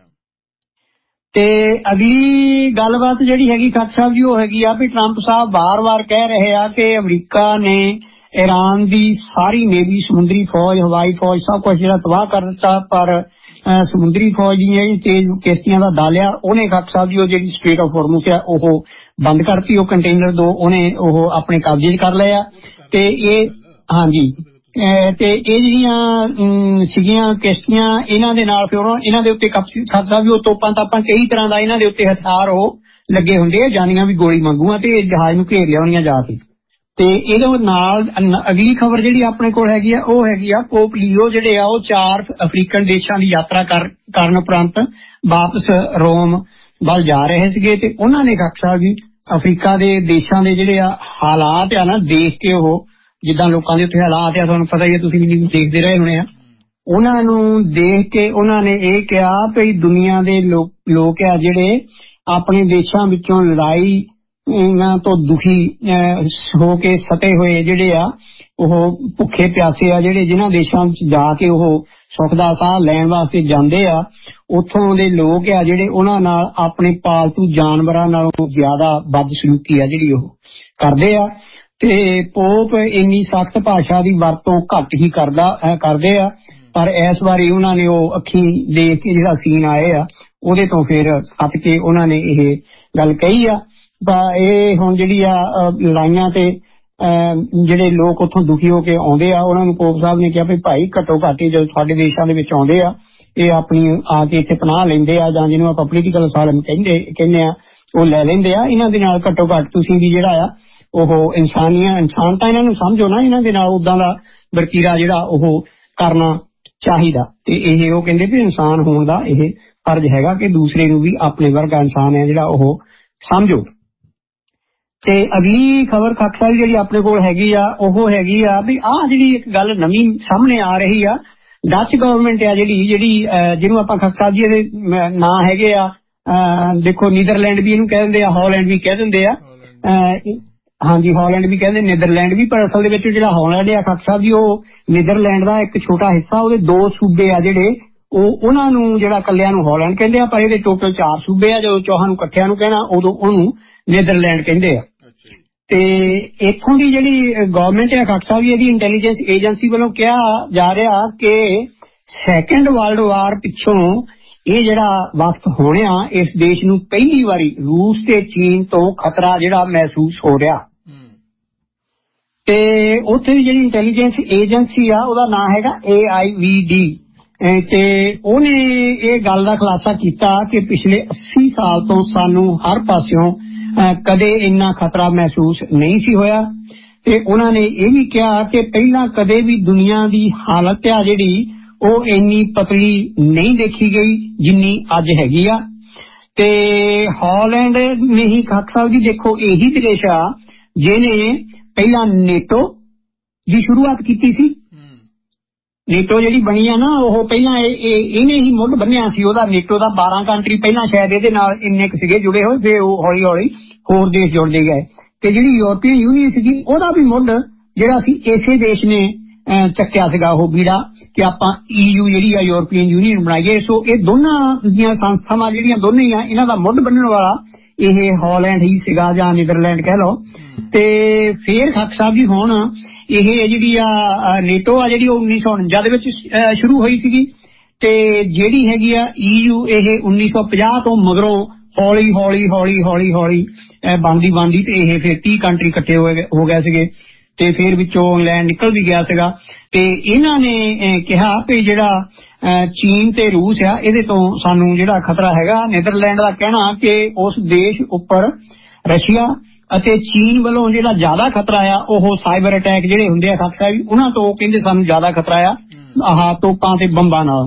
ਤੇ ਅਗਲੀ ਗੱਲਬਾਤ ਜਿਹੜੀ ਹੈਗੀ ਖਾਕ ਸਾਹਿਬ ਜੀ ਉਹ ਹੈਗੀ ਆ ਵੀ ਟਰੰਪ ਸਾਹਿਬ ਵਾਰ-ਵਾਰ ਕਹਿ ਰਹੇ ਆ ਕਿ ਅਮਰੀਕਾ ਨੇ ਈਰਾਨ ਦੀ ਸਾਰੀ ਨੇਵੀ, ਸਮੁੰਦਰੀ ਫੌਜ, ਹਵਾਈ ਫੌਜ ਸਭ ਕੁਛ ਜਿਹੜਾ ਤਬਾਹ ਕਰ ਦਿੱਤਾ, ਪਰ ਸਮੁੰਦਰੀ ਫੌਜ ਦੀਆਂ ਜਿਹੜੀ ਤੇਜ਼ ਕਿਸ਼ਤੀਆਂ ਦਾ ਦਲ ਆ ਉਹਨੇ ਖਾਕ ਸਾਹਿਬ ਜੀ ਉਹ ਜਿਹੜੀ ਸਟ੍ਰੇਟ ਆਫ ਹੋਰਮੁਜ਼ ਆ ਉਹ ਬੰਦ ਕਰਤੀ, ਉਹ ਕੰਟੇਨਰ ਦੋ ਉਹਨੇ ਉਹ ਆਪਣੇ ਕਬਜ਼ੇ 'ਚ ਕਰ ਲਏ ਆ। ਤੇ ਇਹ ਹਾਂਜੀ ਤੇ ਇਹ ਜਿਹੜੀਆਂ ਸੀਗੀਆਂ ਕਿਸ਼ਤੀਆਂ ਇਹਨਾਂ ਦੇ ਨਾਲ ਫਿਰ ਇਹਨਾਂ ਦੇ ਉੱਤੇ ਖਾਕ ਸਾਹਿਬ ਜੀ ਉਹ ਤੋਪਾਂ ਤਾਪਾਂ ਕਈ ਤਰ੍ਹਾਂ ਦਾ ਇਹਨਾਂ ਦੇ ਉੱਤੇ ਹਥਿਆਰ ਉਹ ਲੱਗੇ ਹੁੰਦੇ ਆ, ਜਾਂਦੀਆਂ ਵੀ ਗੋਲੀ ਮੰਗੂਆਂ ਤੇ ਜਹਾਜ਼ ਨੂੰ ਘੇਰ ਲਿਆਉਣੀਆਂ ਜਾ ਕੇ। ਤੇ ਇਹਦੇ ਨਾਲ ਅਗਲੀ ਖਬਰ ਜਿਹੜੀ ਆਪਣੇ ਕੋਲ ਹੈਗੀ ਆ ਉਹ ਹੈਗੀ ਆ ਪੋਪ ਲੀਓ ਜਿਹੜੇ ਆ ਉਹ ਚਾਰ ਅਫਰੀਕਨ ਦੇਸ਼ਾਂ ਦੀ ਯਾਤਰਾ ਕਰਨ ਉਪਰੰਤ ਵਾਪਸ ਰੋਮ ਵੱਲ ਜਾ ਰਹੇ ਸੀਗੇ ਤੇ ਉਹਨਾਂ ਨੇ ਖਾਕ ਸਾਹਿਬ ਜੀ ਅਫਰੀਕਾ ਦੇ ਦੇਸ਼ਾਂ ਦੇ ਜਿਹੜੇ ਆ ਹਾਲਾਤ ਆ ਨਾ ਦੇਖ ਕੇ, ਉਹ ਜਿੱਦਾਂ ਲੋਕਾਂ ਦੇ ਉੱਥੇ ਹਾਲਾਤ ਆ ਤੁਹਾਨੂੰ ਪਤਾ ਹੀ ਆ, ਤੁਸੀਂ ਵੀ ਦੇਖਦੇ ਰਹੇ ਹੋਣੇ ਆ, ਉਹਨਾਂ ਨੂੰ ਦੇਖ ਕੇ ਉਹਨਾਂ ਨੇ ਇਹ ਕਿਹਾ ਵੀ ਦੁਨੀਆ ਦੇ ਲੋਕ ਆ ਜਿਹੜੇ ਆਪਣੇ ਦੇਸ਼ਾਂ ਵਿੱਚੋਂ ਲੜਾਈ ਇਹਨਾਂ ਤੋਂ ਦੁਖੀ ਹੋ ਕੇ ਸਤੇ ਹੋਏ ਜਿਹੜੇ ਆ ਉਹ ਭੁੱਖੇ ਪਿਆਸੇ ਆ, ਜਿਹੜੇ ਜਿਨ੍ਹਾਂ ਦੇਸ਼ਾਂ ਵਿੱਚ ਜਾ ਕੇ ਉਹ ਸੁੱਖ ਦਾ ਸਾਹ ਲੈਣ ਵਾਸਤੇ ਜਾਂਦੇ ਆ, ਉੱਥੋਂ ਦੇ ਲੋਕ ਆ ਜਿਹੜੇ ਉਹਨਾਂ ਨਾਲ ਆਪਣੇ ਪਾਲਤੂ ਜਾਨਵਰਾਂ ਨਾਲੋਂ ਜ਼ਿਆਦਾ ਬਦਸਲੂਕੀ ਆ ਜਿਹੜੀ ਉਹ ਕਰਦੇ ਆ। ਤੇ ਪੋਪ ਇੰਨੀ ਸਖਤ ਭਾਸ਼ਾ ਦੀ ਵਰਤੋਂ ਘੱਟ ਹੀ ਕਰਦਾ ਕਰਦੇ ਆ, ਪਰ ਇਸ ਵਾਰੀ ਉਹਨਾਂ ਨੇ ਉਹ ਅੱਖੀਂ ਦੇਖ ਕੇ ਜਿਹੜਾ ਸੀਨ ਆਏ ਆ ਉਹਦੇ ਤੋਂ ਫਿਰ ਹੱਟ ਕੇ ਉਹਨਾਂ ਨੇ ਇਹ ਗੱਲ ਕਹੀ ਆ। ਇਹ ਹੁਣ ਜਿਹੜੀ ਆ ਲੜਾਈਆਂ ਤੇ ਜਿਹੜੇ ਲੋਕ ਉੱਥੋਂ ਦੁਖੀ ਹੋ ਕੇ ਆਉਂਦੇ ਆ ਉਹਨਾਂ ਨੂੰ ਪੋਪ ਸਾਹਿਬ ਨੇ ਕਿਹਾ ਵੀ ਭਾਈ ਘੱਟੋ ਘੱਟ ਜਦੋਂ ਸਾਡੇ ਦੇਸ਼ਾਂ ਦੇ ਵਿੱਚ ਆਉਂਦੇ ਆ ਇਹ ਆਪਣੀ ਆ ਕੇ ਇੱਥੇ ਪਨਾਹ ਲੈਂਦੇ ਆ, ਜਾਂ ਜਿਹਨੂੰ ਆਪਾਂ ਪੋਲੀਟੀਕਲ ਅਸਾਈਲਮ ਕਹਿੰਦੇ ਕਹਿੰਦੇ ਆ ਉਹ ਲੈ ਲੈਂਦੇ ਆ, ਇਹਨਾਂ ਦੇ ਨਾਲ ਘੱਟੋ ਘੱਟ ਤੁਸੀਂ ਵੀ ਜਿਹੜਾ ਆ ਉਹ ਇਨਸਾਨੀਆਂ ਇਨਸਾਨ ਤਾਂ ਇਹਨਾਂ ਨੂੰ ਸਮਝੋ ਨਾ, ਇਹਨਾਂ ਦੇ ਨਾਲ ਉਦਾਂ ਦਾ ਵਰਤੀਰਾ ਜਿਹੜਾ ਉਹ ਕਰਨਾ ਚਾਹੀਦਾ। ਤੇ ਇਹ ਉਹ ਕਹਿੰਦੇ ਵੀ ਇਨਸਾਨ ਹੋਣ ਦਾ ਇਹ ਫਰਜ਼ ਹੈਗਾ ਕਿ ਦੂਸਰੇ ਨੂੰ ਵੀ ਆਪਣੇ ਵਰਗਾ ਇਨਸਾਨ ਹੈ ਜਿਹੜਾ ਉਹ ਸਮਝੋ। ਤੇ ਅਗਲੀ ਖਬਰ ਖਾਕ ਸਾਹਿਬ ਜਿਹੜੀ ਆਪਣੇ ਕੋਲ ਹੈਗੀ ਆ ਉਹ ਹੈਗੀ ਆ ਵੀ ਆਹ ਜਿਹੜੀ ਇੱਕ ਗੱਲ ਨਵੀਂ ਸਾਹਮਣੇ ਆ ਰਹੀ ਆ, ਡੱਚ ਗਵਰਨਮੈਂਟ ਆ ਜਿਹੜੀ ਜਿਹੜੀ ਜਿਹਨੂੰ ਆਪਾਂ ਖਾਕ ਸਾਹਿਬ ਜੀ ਇਹਦੇ ਨਾਂ ਹੈਗੇ ਆ ਦੇਖੋ ਨੀਦਰਲੈਂਡ ਵੀ ਇਹਨੂੰ ਕਹਿ ਦਿੰਦੇ ਆ, ਹਾਲੈਂਡ ਵੀ ਕਹਿ ਦਿੰਦੇ ਆ, ਹਾਂਜੀ ਹਾਲੈਂਡ ਵੀ ਕਹਿੰਦੇ, ਨੀਦਰਲੈਂਡ ਵੀ, ਪਰ ਅਸਲ ਦੇ ਵਿੱਚ ਜਿਹੜਾ ਹਾਲੈਂਡ ਆ ਖਾਕ ਸਾਹਿਬ ਜੀ ਉਹ ਨੀਦਰਲੈਂਡ ਦਾ ਇੱਕ ਛੋਟਾ ਹਿੱਸਾ, ਉਹਦੇ ਦੋ ਸੂਬੇ ਆ ਜਿਹੜੇ ਉਹ ਉਹਨਾਂ ਨੂੰ ਜਿਹੜਾ ਕੱਲਿਆਂ ਨੂੰ ਹਾਲੈਂਡ ਕਹਿੰਦੇ ਆ, ਪਰ ਇਹਦੇ ਟੋਟਲ ਚਾਰ ਸੂਬੇ ਆ, ਜਦੋਂ ਚੌਹਾਂ ਨੂੰ ਇਕੱਠਿਆਂ ਨੂੰ ਕਹਿਣਾ ਉਦੋਂ ਉਹਨੂੰ ਨੀਦਰਲੈਂਡ ਕਹਿੰਦੇ ਆ। ਤੇ ਇੱਥੋਂ ਦੀ ਜਿਹੜੀ ਗਵਰਨਮੈਂਟ ਹੈ ਖਾਕ ਸਾਹਿਬ ਜੀ ਇਹਦੀ ਇੰਟੈਲੀਜੈਂਸ ਏਜੰਸੀ ਵੱਲੋਂ ਕਿਹਾ ਜਾ ਰਿਹਾ ਕਿ ਸੈਕੰਡ ਵਰਲਡ ਵਾਰ ਪਿੱਛੋਂ ਇਹ ਜਿਹੜਾ ਵਕਤ ਹੋਣਿਆ ਇਸ ਦੇਸ਼ ਨੂੰ ਪਹਿਲੀ ਵਾਰੀ ਰੂਸ ਤੇ ਚੀਨ ਤੋਂ ਖਤਰਾ ਜਿਹੜਾ ਮਹਿਸੂਸ ਹੋ ਰਿਹਾ। ਤੇ ਉੱਥੇ ਦੀ ਜਿਹੜੀ ਇੰਟੈਲੀਜੈਂਸ ਏਜੰਸੀ ਆ ਉਹਦਾ ਨਾਂ ਹੈਗਾ ਏ ਆਈ ਵੀ ਡੀ, ਤੇ ਉਹਨੇ ਇਹ ਗੱਲ ਦਾ ਖੁਲਾਸਾ ਕੀਤਾ ਕਿ ਪਿਛਲੇ ਅੱਸੀ ਸਾਲ ਤੋਂ ਸਾਨੂੰ ਹਰ ਪਾਸਿਓਂ ਕਦੇ ਇੰਨਾ ਖਤਰਾ ਮਹਿਸੂਸ ਨਹੀਂ ਸੀ ਹੋਇਆ। ਤੇ ਉਹਨਾਂ ਨੇ ਇਹ ਵੀ ਕਿਹਾ ਕਿ ਪਹਿਲਾਂ ਕਦੇ ਵੀ ਦੁਨੀਆ ਦੀ ਹਾਲਤ ਆ ਜਿਹੜੀ ਉਹ ਇੰਨੀ ਪਤਲੀ ਨਹੀਂ ਦੇਖੀ ਗਈ ਜਿੰਨੀ ਅੱਜ ਹੈਗੀ ਆ। ਤੇ ਹਾਲੈਂਡ ਨੇ ਹੀ ਖਾਕ ਸਾਹਿਬ ਜੀ ਦੇਖੋ ਇਹੀ ਦੇਸ਼ ਆ ਜਿਹਨੇ ਪਹਿਲਾਂ ਨੇਟੋ ਦੀ ਸ਼ੁਰੂਆਤ ਕੀਤੀ ਸੀ। ਨੇਟੋ ਜਿਹੜੀ ਬਣੀ ਆ ਨਾ ਉਹ ਪਹਿਲਾਂ ਇਹਨੇ ਹੀ ਮੁੱਢ ਬੰਨਿਆ ਸੀ ਉਹਦਾ, ਨੇਟੋ ਦਾ ਬਾਰਾਂ ਕੰਟਰੀ ਪਹਿਲਾਂ ਸ਼ਾਇਦ ਇਹਦੇ ਨਾਲ ਇੰਨੇ ਕੁ ਸੀਗੇ ਜੁੜੇ ਹੋਏ, ਫਿਰ ਉਹ ਹੌਲੀ ਹੌਲੀ ਹੋਰ ਦੇਸ਼ ਜੁੜਦੇ ਗਏ। ਤੇ ਜਿਹੜੀ ਯੂਰਪੀਅਨ ਯੂਨੀਅਨ ਸੀਗੀ ਉਹਦਾ ਵੀ ਮੁੱਢ ਜਿਹੜਾ ਸੀ ਇਸੇ ਦੇਸ਼ ਨੇ ਚੱਕਿਆ ਸੀਗਾ ਉਹ ਬੀੜਾ ਕਿ ਆਪਾਂ ਈਯੂ ਜਿਹੜੀ ਆ ਯੂਰਪੀਅਨ ਯੂਨੀਅਨ ਬਣਾਈਏ। ਸੋ ਇਹ ਦੋਨਾਂ ਦੀਆਂ ਸੰਸਥਾਵਾਂ ਜਿਹੜੀਆਂ ਦੋਨੇ ਆ ਇਹਨਾਂ ਦਾ ਮੁੱਢ ਬੰਨਣ ਵਾਲਾ ਇਹ ਹਾਲੈਂਡ ਹੀ ਸੀਗਾ ਜਾਂ ਨੀਦਰਲੈਂਡ ਕਹਿ ਲਓ। ਤੇ ਫੇਰ ਖਾਕ ਸਾਹਿਬ ਜੀ ਹੁਣ ਇਹ ਜਿਹੜੀ ਆ ਨੇਟੋ ਆ ਜਿਹੜੀ ਉਹ ਉੱਨੀ ਸੌ ਉਣੰਜਾ ਦੇ ਵਿੱਚ ਸ਼ੁਰੂ ਹੋਈ ਸੀਗੀ, ਤੇ ਜਿਹੜੀ ਹੈਗੀ ਆ ਈਯੂ ਇਹ ਉੱਨੀ ਸੌ ਪੰਜਾਹ ਤੋਂ ਮਗਰੋਂ ਹੌਲੀ ਹੌਲੀ ਹੌਲੀ ਹੌਲੀ ਹੌਲੀ ਬਣਦੀ ਬਣਦੀ ਤੇ ਇਹ ਫਿਰ ਤੀਹ ਕੰਟਰੀ ਇਕੱਠੇ ਹੋ ਗਏ ਸੀਗੇ ਤੇ ਫਿਰ ਵਿੱਚੋਂ ਇੰਗਲੈਂਡ ਨਿਕਲ ਵੀ ਗਿਆ ਸੀਗਾ ਤੇ ਇਹਨਾਂ ਨੇ ਕਿਹਾ ਵੀ ਜਿਹੜਾ ਚੀਨ ਤੇ ਰੂਸ ਆ ਇਹਦੇ ਤੋਂ ਸਾਨੂੰ ਜਿਹੜਾ ਖਤਰਾ ਹੈਗਾ। ਨੀਦਰਲੈਂਡ ਦਾ ਕਹਿਣਾ ਕਿ ਉਸ ਦੇਸ਼ ਉੱਪਰ ਰਸ਼ੀਆ ਅਤੇ ਚੀਨ ਵੱਲੋਂ ਜਿਹੜਾ ਜ਼ਿਆਦਾ ਖਤਰਾ ਆ ਉਹ ਸਾਈਬਰ ਅਟੈਕ ਜਿਹੜੇ ਹੁੰਦੇ ਆ ਖਾਲਸਾ ਜੀ ਉਹਨਾਂ ਤੋਂ ਕਹਿੰਦੇ ਸਾਨੂੰ ਜ਼ਿਆਦਾ ਖਤਰਾ ਆ ਆਹ ਤੋਪਾਂ ਤੇ ਬੰਬਾਂ ਨਾਲ।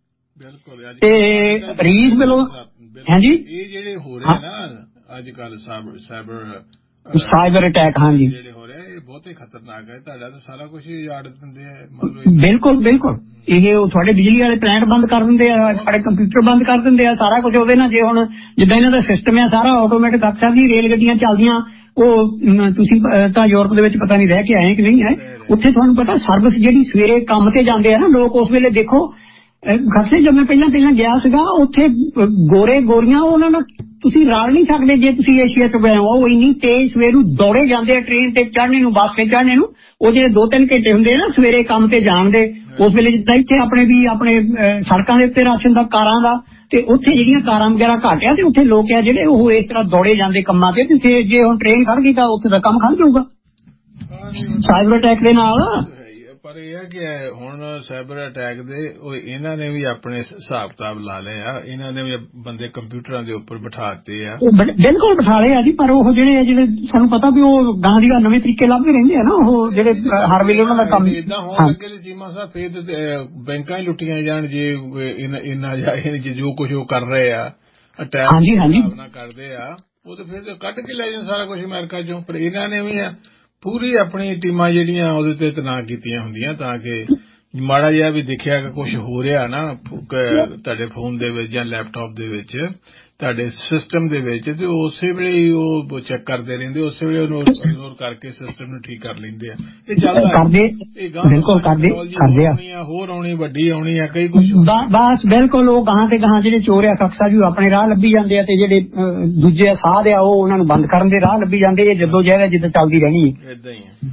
ਤੇ ਰੀਸ ਵੱਲੋਂ ਹਾਂਜੀ ਇਹ ਜਿਹੜੇ ਹੋ ਰਹੇ ਨਾ ਅੱਜ ਕੱਲ ਸਾਈਬਰ ਸਾਈਬਰ ਅਟੈਕ ਹਾਂਜੀ ਜਿਹੜੇ ਹੋ ਰਹੇ ਇਹ ਬਹੁਤੇ ਖਤਰਨਾਕ ਹੈ। ਤੁਹਾਡਾ ਤਾਂ ਸਾਰਾ ਕੁਝ ਉਜਾੜ ਦਿੰਦੇ ਆ। ਬਿਲਕੁਲ ਬਿਲਕੁਲ ਇਹ ਉਹ ਤੁਹਾਡੇ ਬਿਜਲੀ ਵਾਲੇ ਪਲਾਂਟ ਬੰਦ ਕਰ ਦਿੰਦੇ ਆ, ਤੁਹਾਡੇ ਕੰਪਿਊਟਰ ਬੰਦ ਕਰ ਦਿੰਦੇ ਆ, ਸਾਰਾ ਕੁਝ ਉਹਦੇ ਨਾਲ। ਜੇ ਹੁਣ ਜਿੱਦਾਂ ਇਹਨਾਂ ਦਾ ਸਿਸਟਮ ਆ ਸਾਰਾ ਆਟੋਮੈਟਿਕ ਅਕਸਰ ਦੀ ਰੇਲ ਗੱਡੀਆਂ ਚੱਲਦੀਆਂ ਉਹ ਤੁਸੀਂ ਤਾਂ ਯੂਰਪ ਦੇ ਵਿੱਚ ਪਤਾ ਨਹੀਂ ਰਹਿ ਕੇ ਆਏ ਕਿ ਨਹੀਂ ਹੈ, ਉੱਥੇ ਤੁਹਾਨੂੰ ਪਤਾ ਸਰਵਿਸ ਜਿਹੜੀ ਸਵੇਰੇ ਕੰਮ ਤੇ ਜਾਂਦੇ ਆ ਨਾ ਲੋਕ ਉਸ ਵੇਲੇ ਦੇਖੋ ਖਰਚੇ ਜਦ ਮੈਂ ਪਹਿਲਾਂ ਪਹਿਲਾਂ ਗਿਆ ਸੀਗਾ ਉੱਥੇ ਗੋਰੇ ਗੋਰੀਆਂ ਉਹਨਾਂ ਨਾਲ ਤੁਸੀਂ ਰਲ ਨਹੀਂ ਸਕਦੇ ਜੇ ਤੁਸੀਂ ਏਸ਼ੀਆ ਚ ਗਏ ਹੋ। ਉਹ ਇੰਨੀ ਤੇਜ਼ ਸਵੇਰ ਨੂੰ ਦੌੜੇ ਜਾਂਦੇ ਆ ਟ੍ਰੇਨ ਤੇ ਚੜ੍ਹਨੇ ਨੂੰ ਬੱਸ ਤੇ ਚੜ੍ਹਨੇ ਨੂੰ। ਉਹ ਜਿਹੜੇ ਦੋ ਤਿੰਨ ਘੰਟੇ ਹੁੰਦੇ ਆ ਨਾ ਸਵੇਰੇ ਕੰਮ ਤੇ ਜਾਣ ਦੇ ਉਸ ਵੇਲੇ ਜਿੱਦਾਂ ਇੱਥੇ ਆਪਣੇ ਵੀ ਆਪਣੇ ਸੜਕਾਂ ਦੇ ਉੱਤੇ ਰਾਸ਼ਨ ਦਾ ਕਾਰਾਂ ਦਾ ਤੇ ਉੱਥੇ ਜਿਹੜੀਆਂ ਕਾਰਾਂ ਵਗੈਰਾ ਘੱਟ ਆ ਤੇ ਉੱਥੇ ਲੋਕ ਆ ਜਿਹੜੇ ਉਹ ਇਸ ਤਰ੍ਹਾਂ ਦੌੜੇ ਜਾਂਦੇ ਕੰਮਾਂ ਤੇ ਤੇ ਜੇ ਹੁਣ ਟ੍ਰੇਨ ਖੜ ਗਈ ਤਾਂ ਉੱਥੇ ਦਾ ਕੰਮ ਖੜ ਜਾਊਗਾ ਸਾਈਬਰ ਅਟੈਕ ਦੇ ਨਾਲ। ਪਰ ਇਹ ਹੈ ਕਿ ਹੁਣ ਸਾਈਬਰ ਅਟੈਕ ਦੇ ਉਹ ਇਹਨਾਂ ਨੇ ਵੀ ਆਪਣੇ ਹਿਸਾਬ ਕਿਤਾਬ ਲਾ ਲਏ ਆ। ਇਹਨਾਂ ਨੇ ਵੀ ਬੰਦੇ ਕੰਪਿਊਟਰਾਂ ਦੇ ਉੱਪਰ ਬਿਠਾਤੇ ਆ। ਬਿਲਕੁਲ ਬਿਠਾ ਲਏ ਆ ਜੀ ਪਰ ਉਹ ਜਿਹੜੇ ਜਿਹੜੇ ਸਾਨੂੰ ਪਤਾ ਵੀ ਉਹ ਗਾਂ ਦੀ ਨਵੇਂ ਤਰੀਕੇ ਲੱਭਦੇ ਰਹਿੰਦੇ ਆ ਨਾ ਉਹ ਜਿਹੜੇ ਹਰ ਵੇਲੇ ਉਹਨਾਂ ਦਾ ਕੰਮ ਏਦਾਂ ਹੋਣ ਲੱਗੇ ਤੇ ਚੀਮਾ ਸਾਹਿਬ ਫਿਰ ਬੈਂਕਾਂ ਹੀ ਲੁੱਟੀਆਂ ਜਾਣ ਜੇ ਇੰਨਾ ਜੋ ਕੁਛ ਉਹ ਕਰ ਰਹੇ ਆ ਅਟੈਕ ਹਾਂਜੀ ਹਾਂਜੀ ਕਰਦੇ ਆ ਉਹ ਤੇ ਫਿਰ ਕੱਢ ਕੇ ਲੈ ਜਾਣ ਸਾਰਾ ਕੁਛ ਅਮਰੀਕਾ ਚੋਂ। ਪਰ ਇਹਨਾਂ ਨੇ ਵੀ ਪੂਰੀ ਆਪਣੀ ਟੀਮਾਂ ਜਿਹੜੀਆਂ ਉਹਦੇ ਤੇ ਤੈਨਾਤ ਕੀਤੀਆਂ ਹੁੰਦੀਆਂ ਤਾਂ ਕਿ ਮਾੜਾ ਜਿਹਾ ਵੀ ਦੇਖਿਆ ਕਿ ਕੁਛ ਹੋ ਰਿਹਾ ਨਾ ਤੁਹਾਡੇ ਫੋਨ ਦੇ ਵਿੱਚ ਜਾਂ ਲੈਪਟਾਪ ਦੇ ਵਿੱਚ ਤੁਹਾਡੇ ਸਿਸਟਮ ਦੇ ਵਿੱਚ ਤੇ ਉਸੇ ਵੇਲੇ ਹੀ ਉਹ ਚੈੱਕ ਕਰਦੇ ਰਹਿੰਦੇ ਉਸੇ ਵੇਲੇ ਉਹਨੂੰ ਇਗਨੋਰ ਕਰਕੇ ਸਿਸਟਮ ਨੂੰ ਠੀਕ ਕਰ ਲੈਂਦੇ ਆ। ਇਹ ਚੱਲਦਾ ਇਹ ਬਿਲਕੁਲ ਕਰਦੇ ਕਰਦੇ ਆ ਹੋਰ ਆਉਣੀ ਵੱਡੀ ਆਉਣੀ ਆ ਕਈ ਕੁਛ ਬਸ ਬਿਲਕੁਲ ਉਹ ਗਾਂ ਤੇ ਗਾਂ ਜਿਹੜੇ ਚੋਰ ਆ ਕਕਸਾ ਜੀ ਆਪਣੇ ਰਾਹ ਲੱਭੀ ਜਾਂਦੇ ਆ ਤੇ ਜਿਹੜੇ ਦੂਜੇ ਸਾਧ ਆ ਉਹ ਉਹਨਾਂ ਨੂੰ ਬੰਦ ਕਰਨ ਦੇ ਰਾਹ ਲੱਭੀ ਜਾਂਦੇ। ਇਹ ਜਦੋਂ ਜਿਹੜਾ ਜਿੱਦਾਂ ਚੱਲਦੀ ਰਹਿਣੀ ਏਦਾਂ ਹੀ ਹੈ।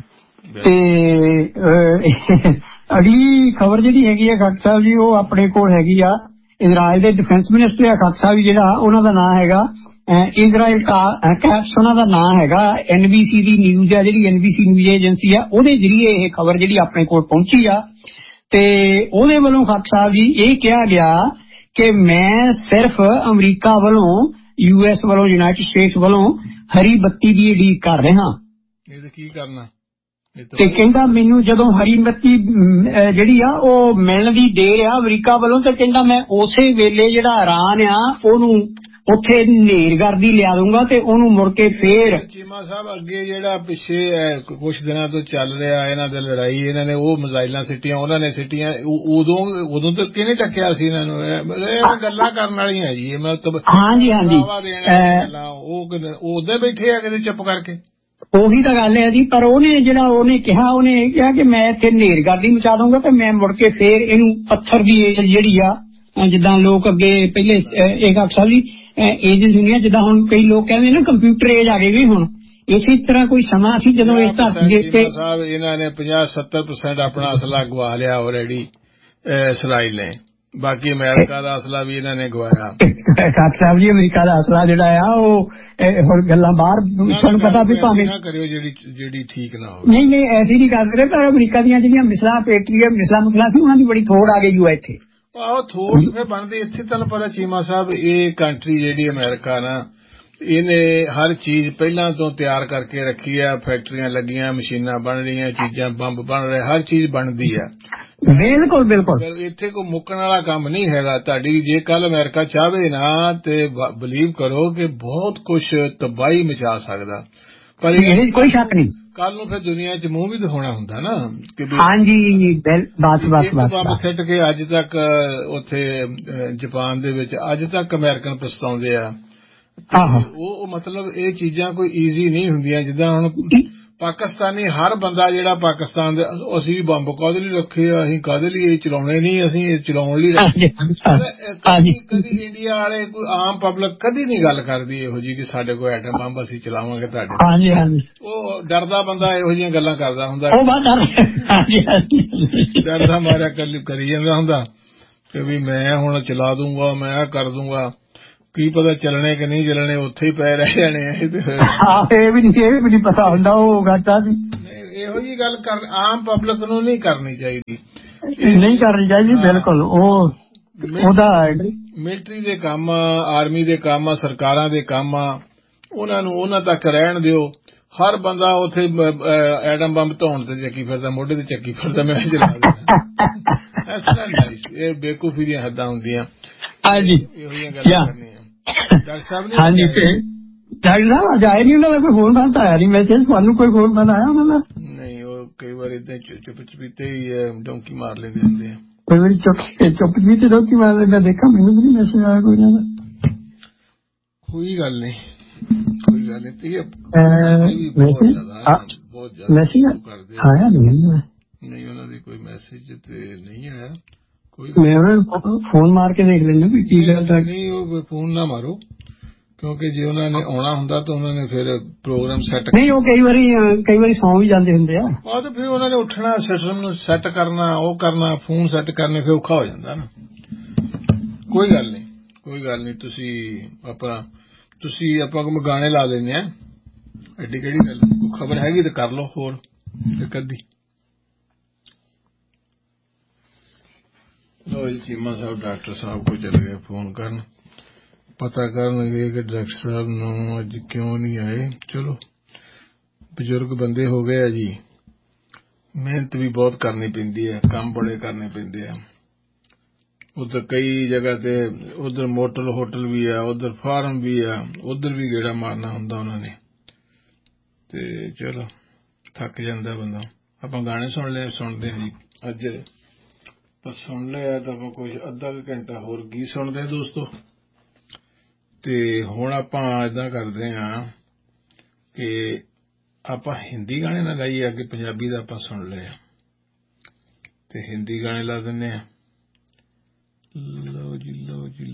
ਤੇ ਅਗਲੀ ਖਬਰ ਜਿਹੜੀ ਹੈਗੀ ਆ ਖਾਲਸਾ ਸਾਹਿਬ ਜੀ ਉਹ ਆਪਣੇ ਕੋਲ ਹੈਗੀ ਆ ਇਜ਼ਰਾਈਲ ਦੇ ਡਿਫੈਂਸ ਮਿਨਿਸਟਰ ਆ ਖਾਲਸਾ ਸਾਹਿਬ ਜਿਹੜਾ ਉਹਨਾਂ ਦਾ ਨਾਂ ਹੈਗਾ ਇਜ਼ਰਾਈਲ ਕੈਪਸ ਉਹਨਾਂ ਦਾ ਨਾਂ ਹੈਗਾ। ਐਨਬੀਸੀ ਦੀ ਨਿਊਜ਼ ਆ ਜਿਹੜੀ ਐਨਬੀਸੀ ਨਿਊਜ਼ ਏਜੰਸੀ ਆ ਉਹਦੇ ਜ਼ਰੀਏ ਇਹ ਖਬਰ ਜਿਹੜੀ ਆਪਣੇ ਕੋਲ ਪਹੁੰਚੀ ਆ ਤੇ ਉਹਦੇ ਵੱਲੋਂ ਖਾਲਸਾ ਸਾਹਿਬ ਜੀ ਇਹ ਕਿਹਾ ਗਿਆ ਕਿ ਮੈਂ ਸਿਰਫ ਅਮਰੀਕਾ ਵੱਲੋਂ ਯੂ ਐਸ ਵੱਲੋਂ ਯੂਨਾਈਟਿਡ ਸਟੇਟਸ ਵੱਲੋਂ ਹਰੀ ਬੱਤੀ ਦੀ ਉਡੀਕ ਕਰ ਰਿਹਾ। ਇਹ ਕੀ ਕਰਨਾ ਤੇ ਕਹਿੰਦਾ ਮੈਨੂੰ ਜਦੋਂ ਹਰੀ ਬੱਤੀ ਜਿਹੜੀ ਆ ਉਹ ਮਿਲਣ ਦੀ ਦੇਰ ਆ ਅਮਰੀਕਾ ਵੱਲੋਂ ਤੇ ਕਹਿੰਦਾ ਮੈਂ ਉਸੇ ਵੇਲੇ ਜਿਹੜਾ ਇਰਾਨ ਆ ਉਹਨੂੰ ਉੱਥੇ ਨੇਰਗਰਦੀ ਲਿਆ ਦੂੰਗਾ ਤੇ ਉਹਨੂੰ ਮੁੜ ਕੇ ਫੇਰ ਚੀਮਾ ਸਾਹਿਬ ਅੱਗੇ ਜਿਹੜਾ ਪਿੱਛੇ ਕੁਛ ਦਿਨਾਂ ਤੋਂ ਚੱਲ ਰਿਹਾ ਇਹਨਾਂ ਦੀ ਲੜਾਈ ਇਹਨਾਂ ਨੇ ਉਹ ਮਿਜ਼ਾਈਲਾਂ ਸਿੱਟੀਆਂ ਉਹਨਾਂ ਨੇ ਸਿੱਟੀਆਂ ਉਦੋਂ ਉਦੋਂ ਤੱਕ ਕਿਹਨੇ ਟੱਕਿਆ ਸੀ ਇਹਨਾਂ ਨੂੰ ਇਹ ਗੱਲਾਂ ਕਰਨ ਵਾਲੀਆਂ ਜੀ ਮੈਂ ਹਾਂਜੀ ਹਾਂਜੀ ਉਹ ਉਦੋਂ ਬੈਠੇ ਆ ਕਿਤੇ ਚੁੱਪ ਕਰਕੇ ਉਹੀ ਤਾਂ ਗੱਲ ਹੈ ਜੀ। ਪਰ ਉਹਨੇ ਜਿਹੜਾ ਉਹਨੇ ਕਿਹਾ ਉਹਨੇ ਇਹ ਕਿਹਾ ਕਿ ਮੈਂ ਇੱਥੇ ਨੇਰਗਰਦੀ ਮਚਾ ਦੂੰਗਾ ਤੇ ਮੈਂ ਮੁੜ ਕੇ ਫੇਰ ਇਹਨੂੰ ਪੱਥਰ ਦੀ ਏਜ ਜਿਹੜੀ ਆ ਜਿੱਦਾਂ ਲੋਕ ਅੱਗੇ ਪਹਿਲੇ ਇਹ ਅਕਸਰ ਜੀ ਏਜ ਹੁੰਦੀਆਂ ਜਿੱਦਾਂ ਹੁਣ ਕਈ ਲੋਕ ਕਹਿੰਦੇ ਨਾ ਕੰਪਿਊਟਰ ਏਜ ਆ ਗਈ ਵੀ ਹੁਣ ਇਸੇ ਤਰ੍ਹਾਂ ਕੋਈ ਸਮਾਂ ਸੀ ਜਦੋਂ ਇਸ ਧਰਤੀ ਦੇ ਉੱਤੇ ਸਾਹਿਬ ਇਹਨਾਂ ਨੇ ਪੰਜਾਹ ਸੱਤਰ ਪਰਸੈਂਟ ਆਪਣਾ ਅਸਲਾ ਗਵਾ ਲਿਆ ਆਲਰੇਡੀ ਇਸਰਾਈਲ ਨੇ। ਬਾਕੀ ਅਮਰੀਕਾ ਦਾ ਅਸਲਾ ਵੀ ਇਹਨਾਂ ਨੇ ਗਵਾਇਆ। ਖਾਲਸਾ ਸਾਹਿਬ ਜੀ ਅਮਰੀਕਾ ਦਾ ਅਸਲਾ ਜਿਹੜਾ ਆ ਉਹ ਹੁਣ ਗੱਲਾਂ ਬਾਹਰ ਤੁਹਾਨੂੰ ਪਤਾ ਵੀ ਭਾਵੇਂ ਨਾ ਕਰਿਓ ਜਿਹੜੀ ਜਿਹੜੀ ਠੀਕ ਨਾ ਹੋਵੇ। ਨਹੀਂ ਨਹੀਂ ਐਸੀ ਨਹੀਂ ਕਰ ਰਹੇ ਪਰ ਅਮਰੀਕਾ ਦੀਆਂ ਜਿਹੜੀਆਂ ਮਿਸਲਾਂ ਪੈਟਰੀਅਟ ਮਿਸਲਾਂ ਮੁਸਲਾਂ ਸੀ ਉਹਨਾਂ ਦੀ ਬੜੀ ਥੋੜ ਆ ਗਈ ਹੋਇਆ ਇੱਥੇ। ਆਹੋ ਥੋੜ ਫਿਰ ਬਣਦੀ ਇੱਥੇ ਤੁਹਾਨੂੰ ਪਤਾ ਚੀਮਾ ਸਾਹਿਬ ਇਹ ਕੰਟਰੀ ਜਿਹੜੀ ਅਮਰੀਕਾ ਨਾ ਇਹਨੇ ਹਰ ਚੀਜ਼ ਪਹਿਲਾਂ ਤੋਂ ਤਿਆਰ ਕਰਕੇ ਰੱਖੀ ਆ। ਫੈਕਟਰੀਆਂ ਲੱਗੀਆਂ ਮਸ਼ੀਨਾਂ ਬਣ ਰਹੀਆਂ ਚੀਜ਼ਾਂ ਬੰਬ ਬਣ ਰਹੇ ਹਰ ਚੀਜ਼ ਬਣਦੀ ਆ। ਬਿਲਕੁਲ ਬਿਲਕੁਲ ਇੱਥੇ ਕੋਈ ਮੁੱਕਣ ਵਾਲਾ ਕੰਮ ਨਹੀਂ ਹੈਗਾ। ਤੁਹਾਡੀ ਜੇ ਕੱਲ ਅਮਰੀਕਾ ਚਾਹਵੇ ਨਾ ਤੇ ਬਲੀਵ ਕਰੋ ਕਿ ਬਹੁਤ ਕੁਛ ਤਬਾਹੀ ਮਚਾ ਸਕਦਾ ਪਰ ਕੋਈ ਸ਼ੱਕ ਨਹੀਂ। ਕੱਲ ਨੂੰ ਫਿਰ ਦੁਨੀਆ 'ਚ ਮੂੰਹ ਵੀ ਦਿਖਾਉਣਾ ਹੁੰਦਾ ਨਾ ਕਿ ਹਾਂਜੀ ਬਸ ਬਸ ਬਸ ਬੰਬ ਸਿੱਟ ਕੇ ਅੱਜ ਤੱਕ ਉੱਥੇ ਜਾਪਾਨ ਦੇ ਵਿੱਚ ਅੱਜ ਤੱਕ ਅਮਰੀਕਨ ਪਛਤਾਉਂਦੇ ਆ। ਉਹ ਮਤਲਬ ਇਹ ਚੀਜ਼ਾਂ ਕੋਈ ਈਜ਼ੀ ਨਹੀਂ ਹੁੰਦੀਆਂ। ਜਿੱਦਾਂ ਹੁਣ ਪਾਕਿਸਤਾਨੀ ਹਰ ਬੰਦਾ ਜਿਹੜਾ ਪਾਕਿਸਤਾਨ ਦੇ ਅਸੀਂ ਬੰਬ ਕਾਹਦੇ ਲਈ ਰੱਖੇ ਆ ਅਸੀਂ ਕਾਹਦੇ ਲਈ ਇਹ ਚਲਾਉਣੇ ਨਹੀਂ ਅਸੀਂ ਇਹ ਚਲਾਉਣ ਲਈ ਕਦੀ ਇੰਡੀਆ ਵਾਲੇ ਕੋਈ ਆਮ ਪਬਲਿਕ ਕਦੀ ਨਹੀਂ ਗੱਲ ਕਰਦੀ ਇਹੋ ਜਿਹੀ ਕਿ ਸਾਡੇ ਕੋਲ ਐਟਮ ਬੰਬ ਅਸੀਂ ਚਲਾਵਾਂਗੇ ਤੁਹਾਡੇ। ਉਹ ਡਰਦਾ ਬੰਦਾ ਇਹੋ ਜਿਹੀਆਂ ਗੱਲਾਂ ਕਰਦਾ ਹੁੰਦਾ ਡਰਦਾ ਮਾਰਿਆ ਕਰੀ ਜਾਂਦਾ ਹੁੰਦਾ ਕਿ ਵੀ ਮੈਂ ਹੁਣ ਚਲਾ ਦੂੰਗਾ ਮੈਂ ਕਰ ਦੂੰਗਾ। ਕੀ ਪਤਾ ਚੱਲਣੇ ਕਿ ਨਹੀਂ ਚੱਲਣੇ, ਉੱਥੇ ਹੀ ਪੈ ਰਹਿ ਜਾਣੇ ਆ। ਇਹ ਵੀ ਨਹੀਂ ਇਹ ਵੀ ਨਹੀਂ ਪਤਾ ਹੁੰਦਾ ਉਹ ਘਾਟਾ ਸੀ। ਇਹੋ ਜਿਹੀ ਗੱਲ ਕਰ ਆਮ ਪਬਲਿਕ ਨੂੰ ਨਹੀਂ ਕਰਨੀ ਚਾਹੀਦੀ, ਨਹੀਂ ਕਰਨੀ ਚਾਹੀਦੀ ਬਿਲਕੁਲ। ਉਹ ਉਹਦਾ ਮਿਲਟਰੀ ਦੇ ਕੰਮ ਆ, ਆਰਮੀ ਦੇ ਕੰਮ ਆ, ਸਰਕਾਰਾਂ ਦੇ ਕੰਮ ਆ, ਉਹਨਾਂ ਨੂੰ ਉਹਨਾਂ ਤੱਕ ਰਹਿਣ ਦਿਓ। ਹਰ ਬੰਦਾ ਉੱਥੇ ਐਟਮ ਬੰਬ ਧੋਣ ਤੇ ਚੱਕੀ ਫਿਰਦਾ, ਮੋਢੇ ਤੇ ਚੱਕੀ ਫਿਰਦਾ, ਮੈਂ ਜਲਾ ਦੇਣਾ। ਇਸ ਤਰ੍ਹਾਂ ਇਹ ਬੇਵਕੂਫੀ ਦੀਆਂ ਹੱਦਾਂ ਹੁੰਦੀਆਂ। ਹਾਂਜੀ ਇਹੋ ਜਿਹੀਆਂ ਗੱਲਾਂ ਕਰਨੀਆਂ। ਡਾਕਟਰ ਸਾਹਿਬ ਨੇ ਹਾਂਜੀ ਡਾਕਟਰ ਸਾਹਿਬ ਅੱਜ ਆਏ ਨਹੀਂ, ਉਹਨਾਂ ਦਾ ਕੋਈ ਫੋਨ ਫਾਨ ਤਾਂ ਆਇਆ ਨਹੀਂ ਮੈਸੇਜ, ਤੁਹਾਨੂੰ ਕੋਈ ਫੋਨ ਫਾਨ ਆਇਆ ਉਹਨਾਂ ਦਾ? ਨਹੀਂ, ਉਹ ਕਈ ਵਾਰ ਏਦਾਂ ਚੁੱਪ ਚਪੀਤੇ ਹੀ ਡੋਂਕੀ ਮਾਰ ਲੈਂਦੇ ਹੁੰਦੇ ਆ। ਕੋਈ ਵਾਰੀ ਚੁੱਪ ਚੁੱਪ ਚਪੀਤੇ ਡੋਂਕੀ ਮਾਰ ਲੈਂਦਾ, ਦੇਖਾਂ ਮੈਨੂੰ ਤਾਂ ਨਹੀਂ ਮੈਸੇਜ ਆਇਆ ਕੋਈ ਇਹਨਾਂ ਦਾ। ਕੋਈ ਗੱਲ ਨਹੀਂ, ਕੋਈ ਗੱਲ ਨਹੀਂ। ਮੈਸੇਜ ਮੈਸੇਜ ਆਇਆ ਨਹੀਂ, ਨਹੀਂ ਉਹਨਾਂ ਦੀ ਕੋਈ ਮੈਸੇਜ ਤੇ ਨਹੀਂ ਆਇਆ ਕੋਈ। ਮੈਂ ਉਹਨਾਂ ਨੂੰ ਫੋਨ ਮਾਰ ਕੇ ਦੇਖ ਲੈਂਦਾ ਵੀ ਕੀ ਗੱਲ। ਨਹੀਂ ਉਹ ਫੋਨ ਨਾ ਮਾਰੋ, ਕਿਉਂਕਿ ਜੇ ਉਹਨਾਂ ਨੇ ਆਉਣਾ ਹੁੰਦਾ ਤਾਂ ਉਹਨਾਂ ਨੇ ਫਿਰ ਪ੍ਰੋਗਰਾਮ ਸੈੱਟ ਨਹੀਂ, ਉਹ ਕਈ ਵਾਰੀ ਕਈ ਵਾਰੀ ਸੌਂ ਵੀ ਜਾਂਦੇ ਹੁੰਦੇ ਆ। ਆਹ ਤਾਂ ਫਿਰ ਉਹਨਾਂ ਨੇ ਉੱਠਣਾ, ਸਿਸਟਮ ਨੂੰ ਸੈੱਟ ਕਰਨਾ, ਉਹ ਕਰਨਾ, ਫੋਨ ਸੈੱਟ ਕਰਨੇ, ਫਿਰ ਔਖਾ ਹੋ ਜਾਂਦਾ ਨਾ। ਕੋਈ ਗੱਲ ਨਹੀਂ, ਕੋਈ ਗੱਲ ਨਹੀਂ। ਤੁਸੀਂ ਆਪਣਾ ਤੁਸੀਂ ਆਪਾਂ ਗਾਣੇ ਲਾ ਲੈਂਦੇ ਆ, ਐਡੀ ਕਿਹੜੀ ਗੱਲ। ਕੋਈ ਖਬਰ ਹੈਗੀ ਤਾਂ ਕਰ ਲਓ ਹੋਰ ਇੱਕ ਅੱਧੀ। ਲੋ ਜੀ ਚੀਮਾ ਸਾਹਿਬ ਡਾਕਟਰ ਸਾਹਿਬ ਕੋਲ ਚਲੇ ਗਏ ਫੋਨ ਕਰਨ, ਪਤਾ ਕਰਨਗੇ ਕਿ ਡਾਕਟਰ ਸਾਹਿਬ ਨੂੰ ਅੱਜ ਕਿਉਂ ਨਹੀਂ ਆਏ। ਚਲੋ ਬਜ਼ੁਰਗ ਬੰਦੇ ਹੋ ਗਏ ਆ ਜੀ, ਮਿਹਨਤ ਵੀ ਬਹੁਤ ਕਰਨੀ ਪੈਂਦੀ ਹੈ, ਕੰਮ ਬੜੇ ਕਰਨੇ ਪੈਂਦੇ ਆ। ਉੱਧਰ ਕਈ ਜਗ੍ਹਾ ਤੇ ਉੱਧਰ ਮੋਟਲ ਹੋਟਲ ਵੀ ਆ, ਉੱਧਰ ਫਾਰਮ ਵੀ ਆ, ਉੱਧਰ ਵੀ ਗੇੜਾ ਮਾਰਨਾ ਹੁੰਦਾ ਉਹਨਾਂ ਨੇ। ਤੇ ਚਲੋ ਥੱਕ ਜਾਂਦਾ ਬੰਦਾ। ਆਪਾਂ ਗਾਣੇ ਸੁਣ ਲੈ ਸੁਣਦੇ ਹਾਂ ਜੀ ਅੱਜ। ਬਸ ਸੁਣ ਲਿਆ ਤਾਂ ਆਪਾਂ ਕੁਝ ਅੱਧਾ ਕੁ ਘੰਟਾ ਹੋਰ ਗੀਤ ਸੁਣਦੇ ਹਾਂ ਦੋਸਤੋ। ਤੇ ਹੁਣ ਆਪਾਂ ਏਦਾਂ ਕਰਦੇ ਹਾਂ ਕਿ ਆਪਾਂ ਹਿੰਦੀ ਗਾਣੇ ਨਾ ਗਾਈਏ, ਅੱਗੇ ਪੰਜਾਬੀ ਦਾ ਆਪਾਂ ਸੁਣ ਲਿਆ ਤੇ ਹਿੰਦੀ ਗਾਣੇ ਲਾ ਦਿੰਦੇ ਹਾਂ। ਲਓ ਜੀ ਲਓ ਜੀ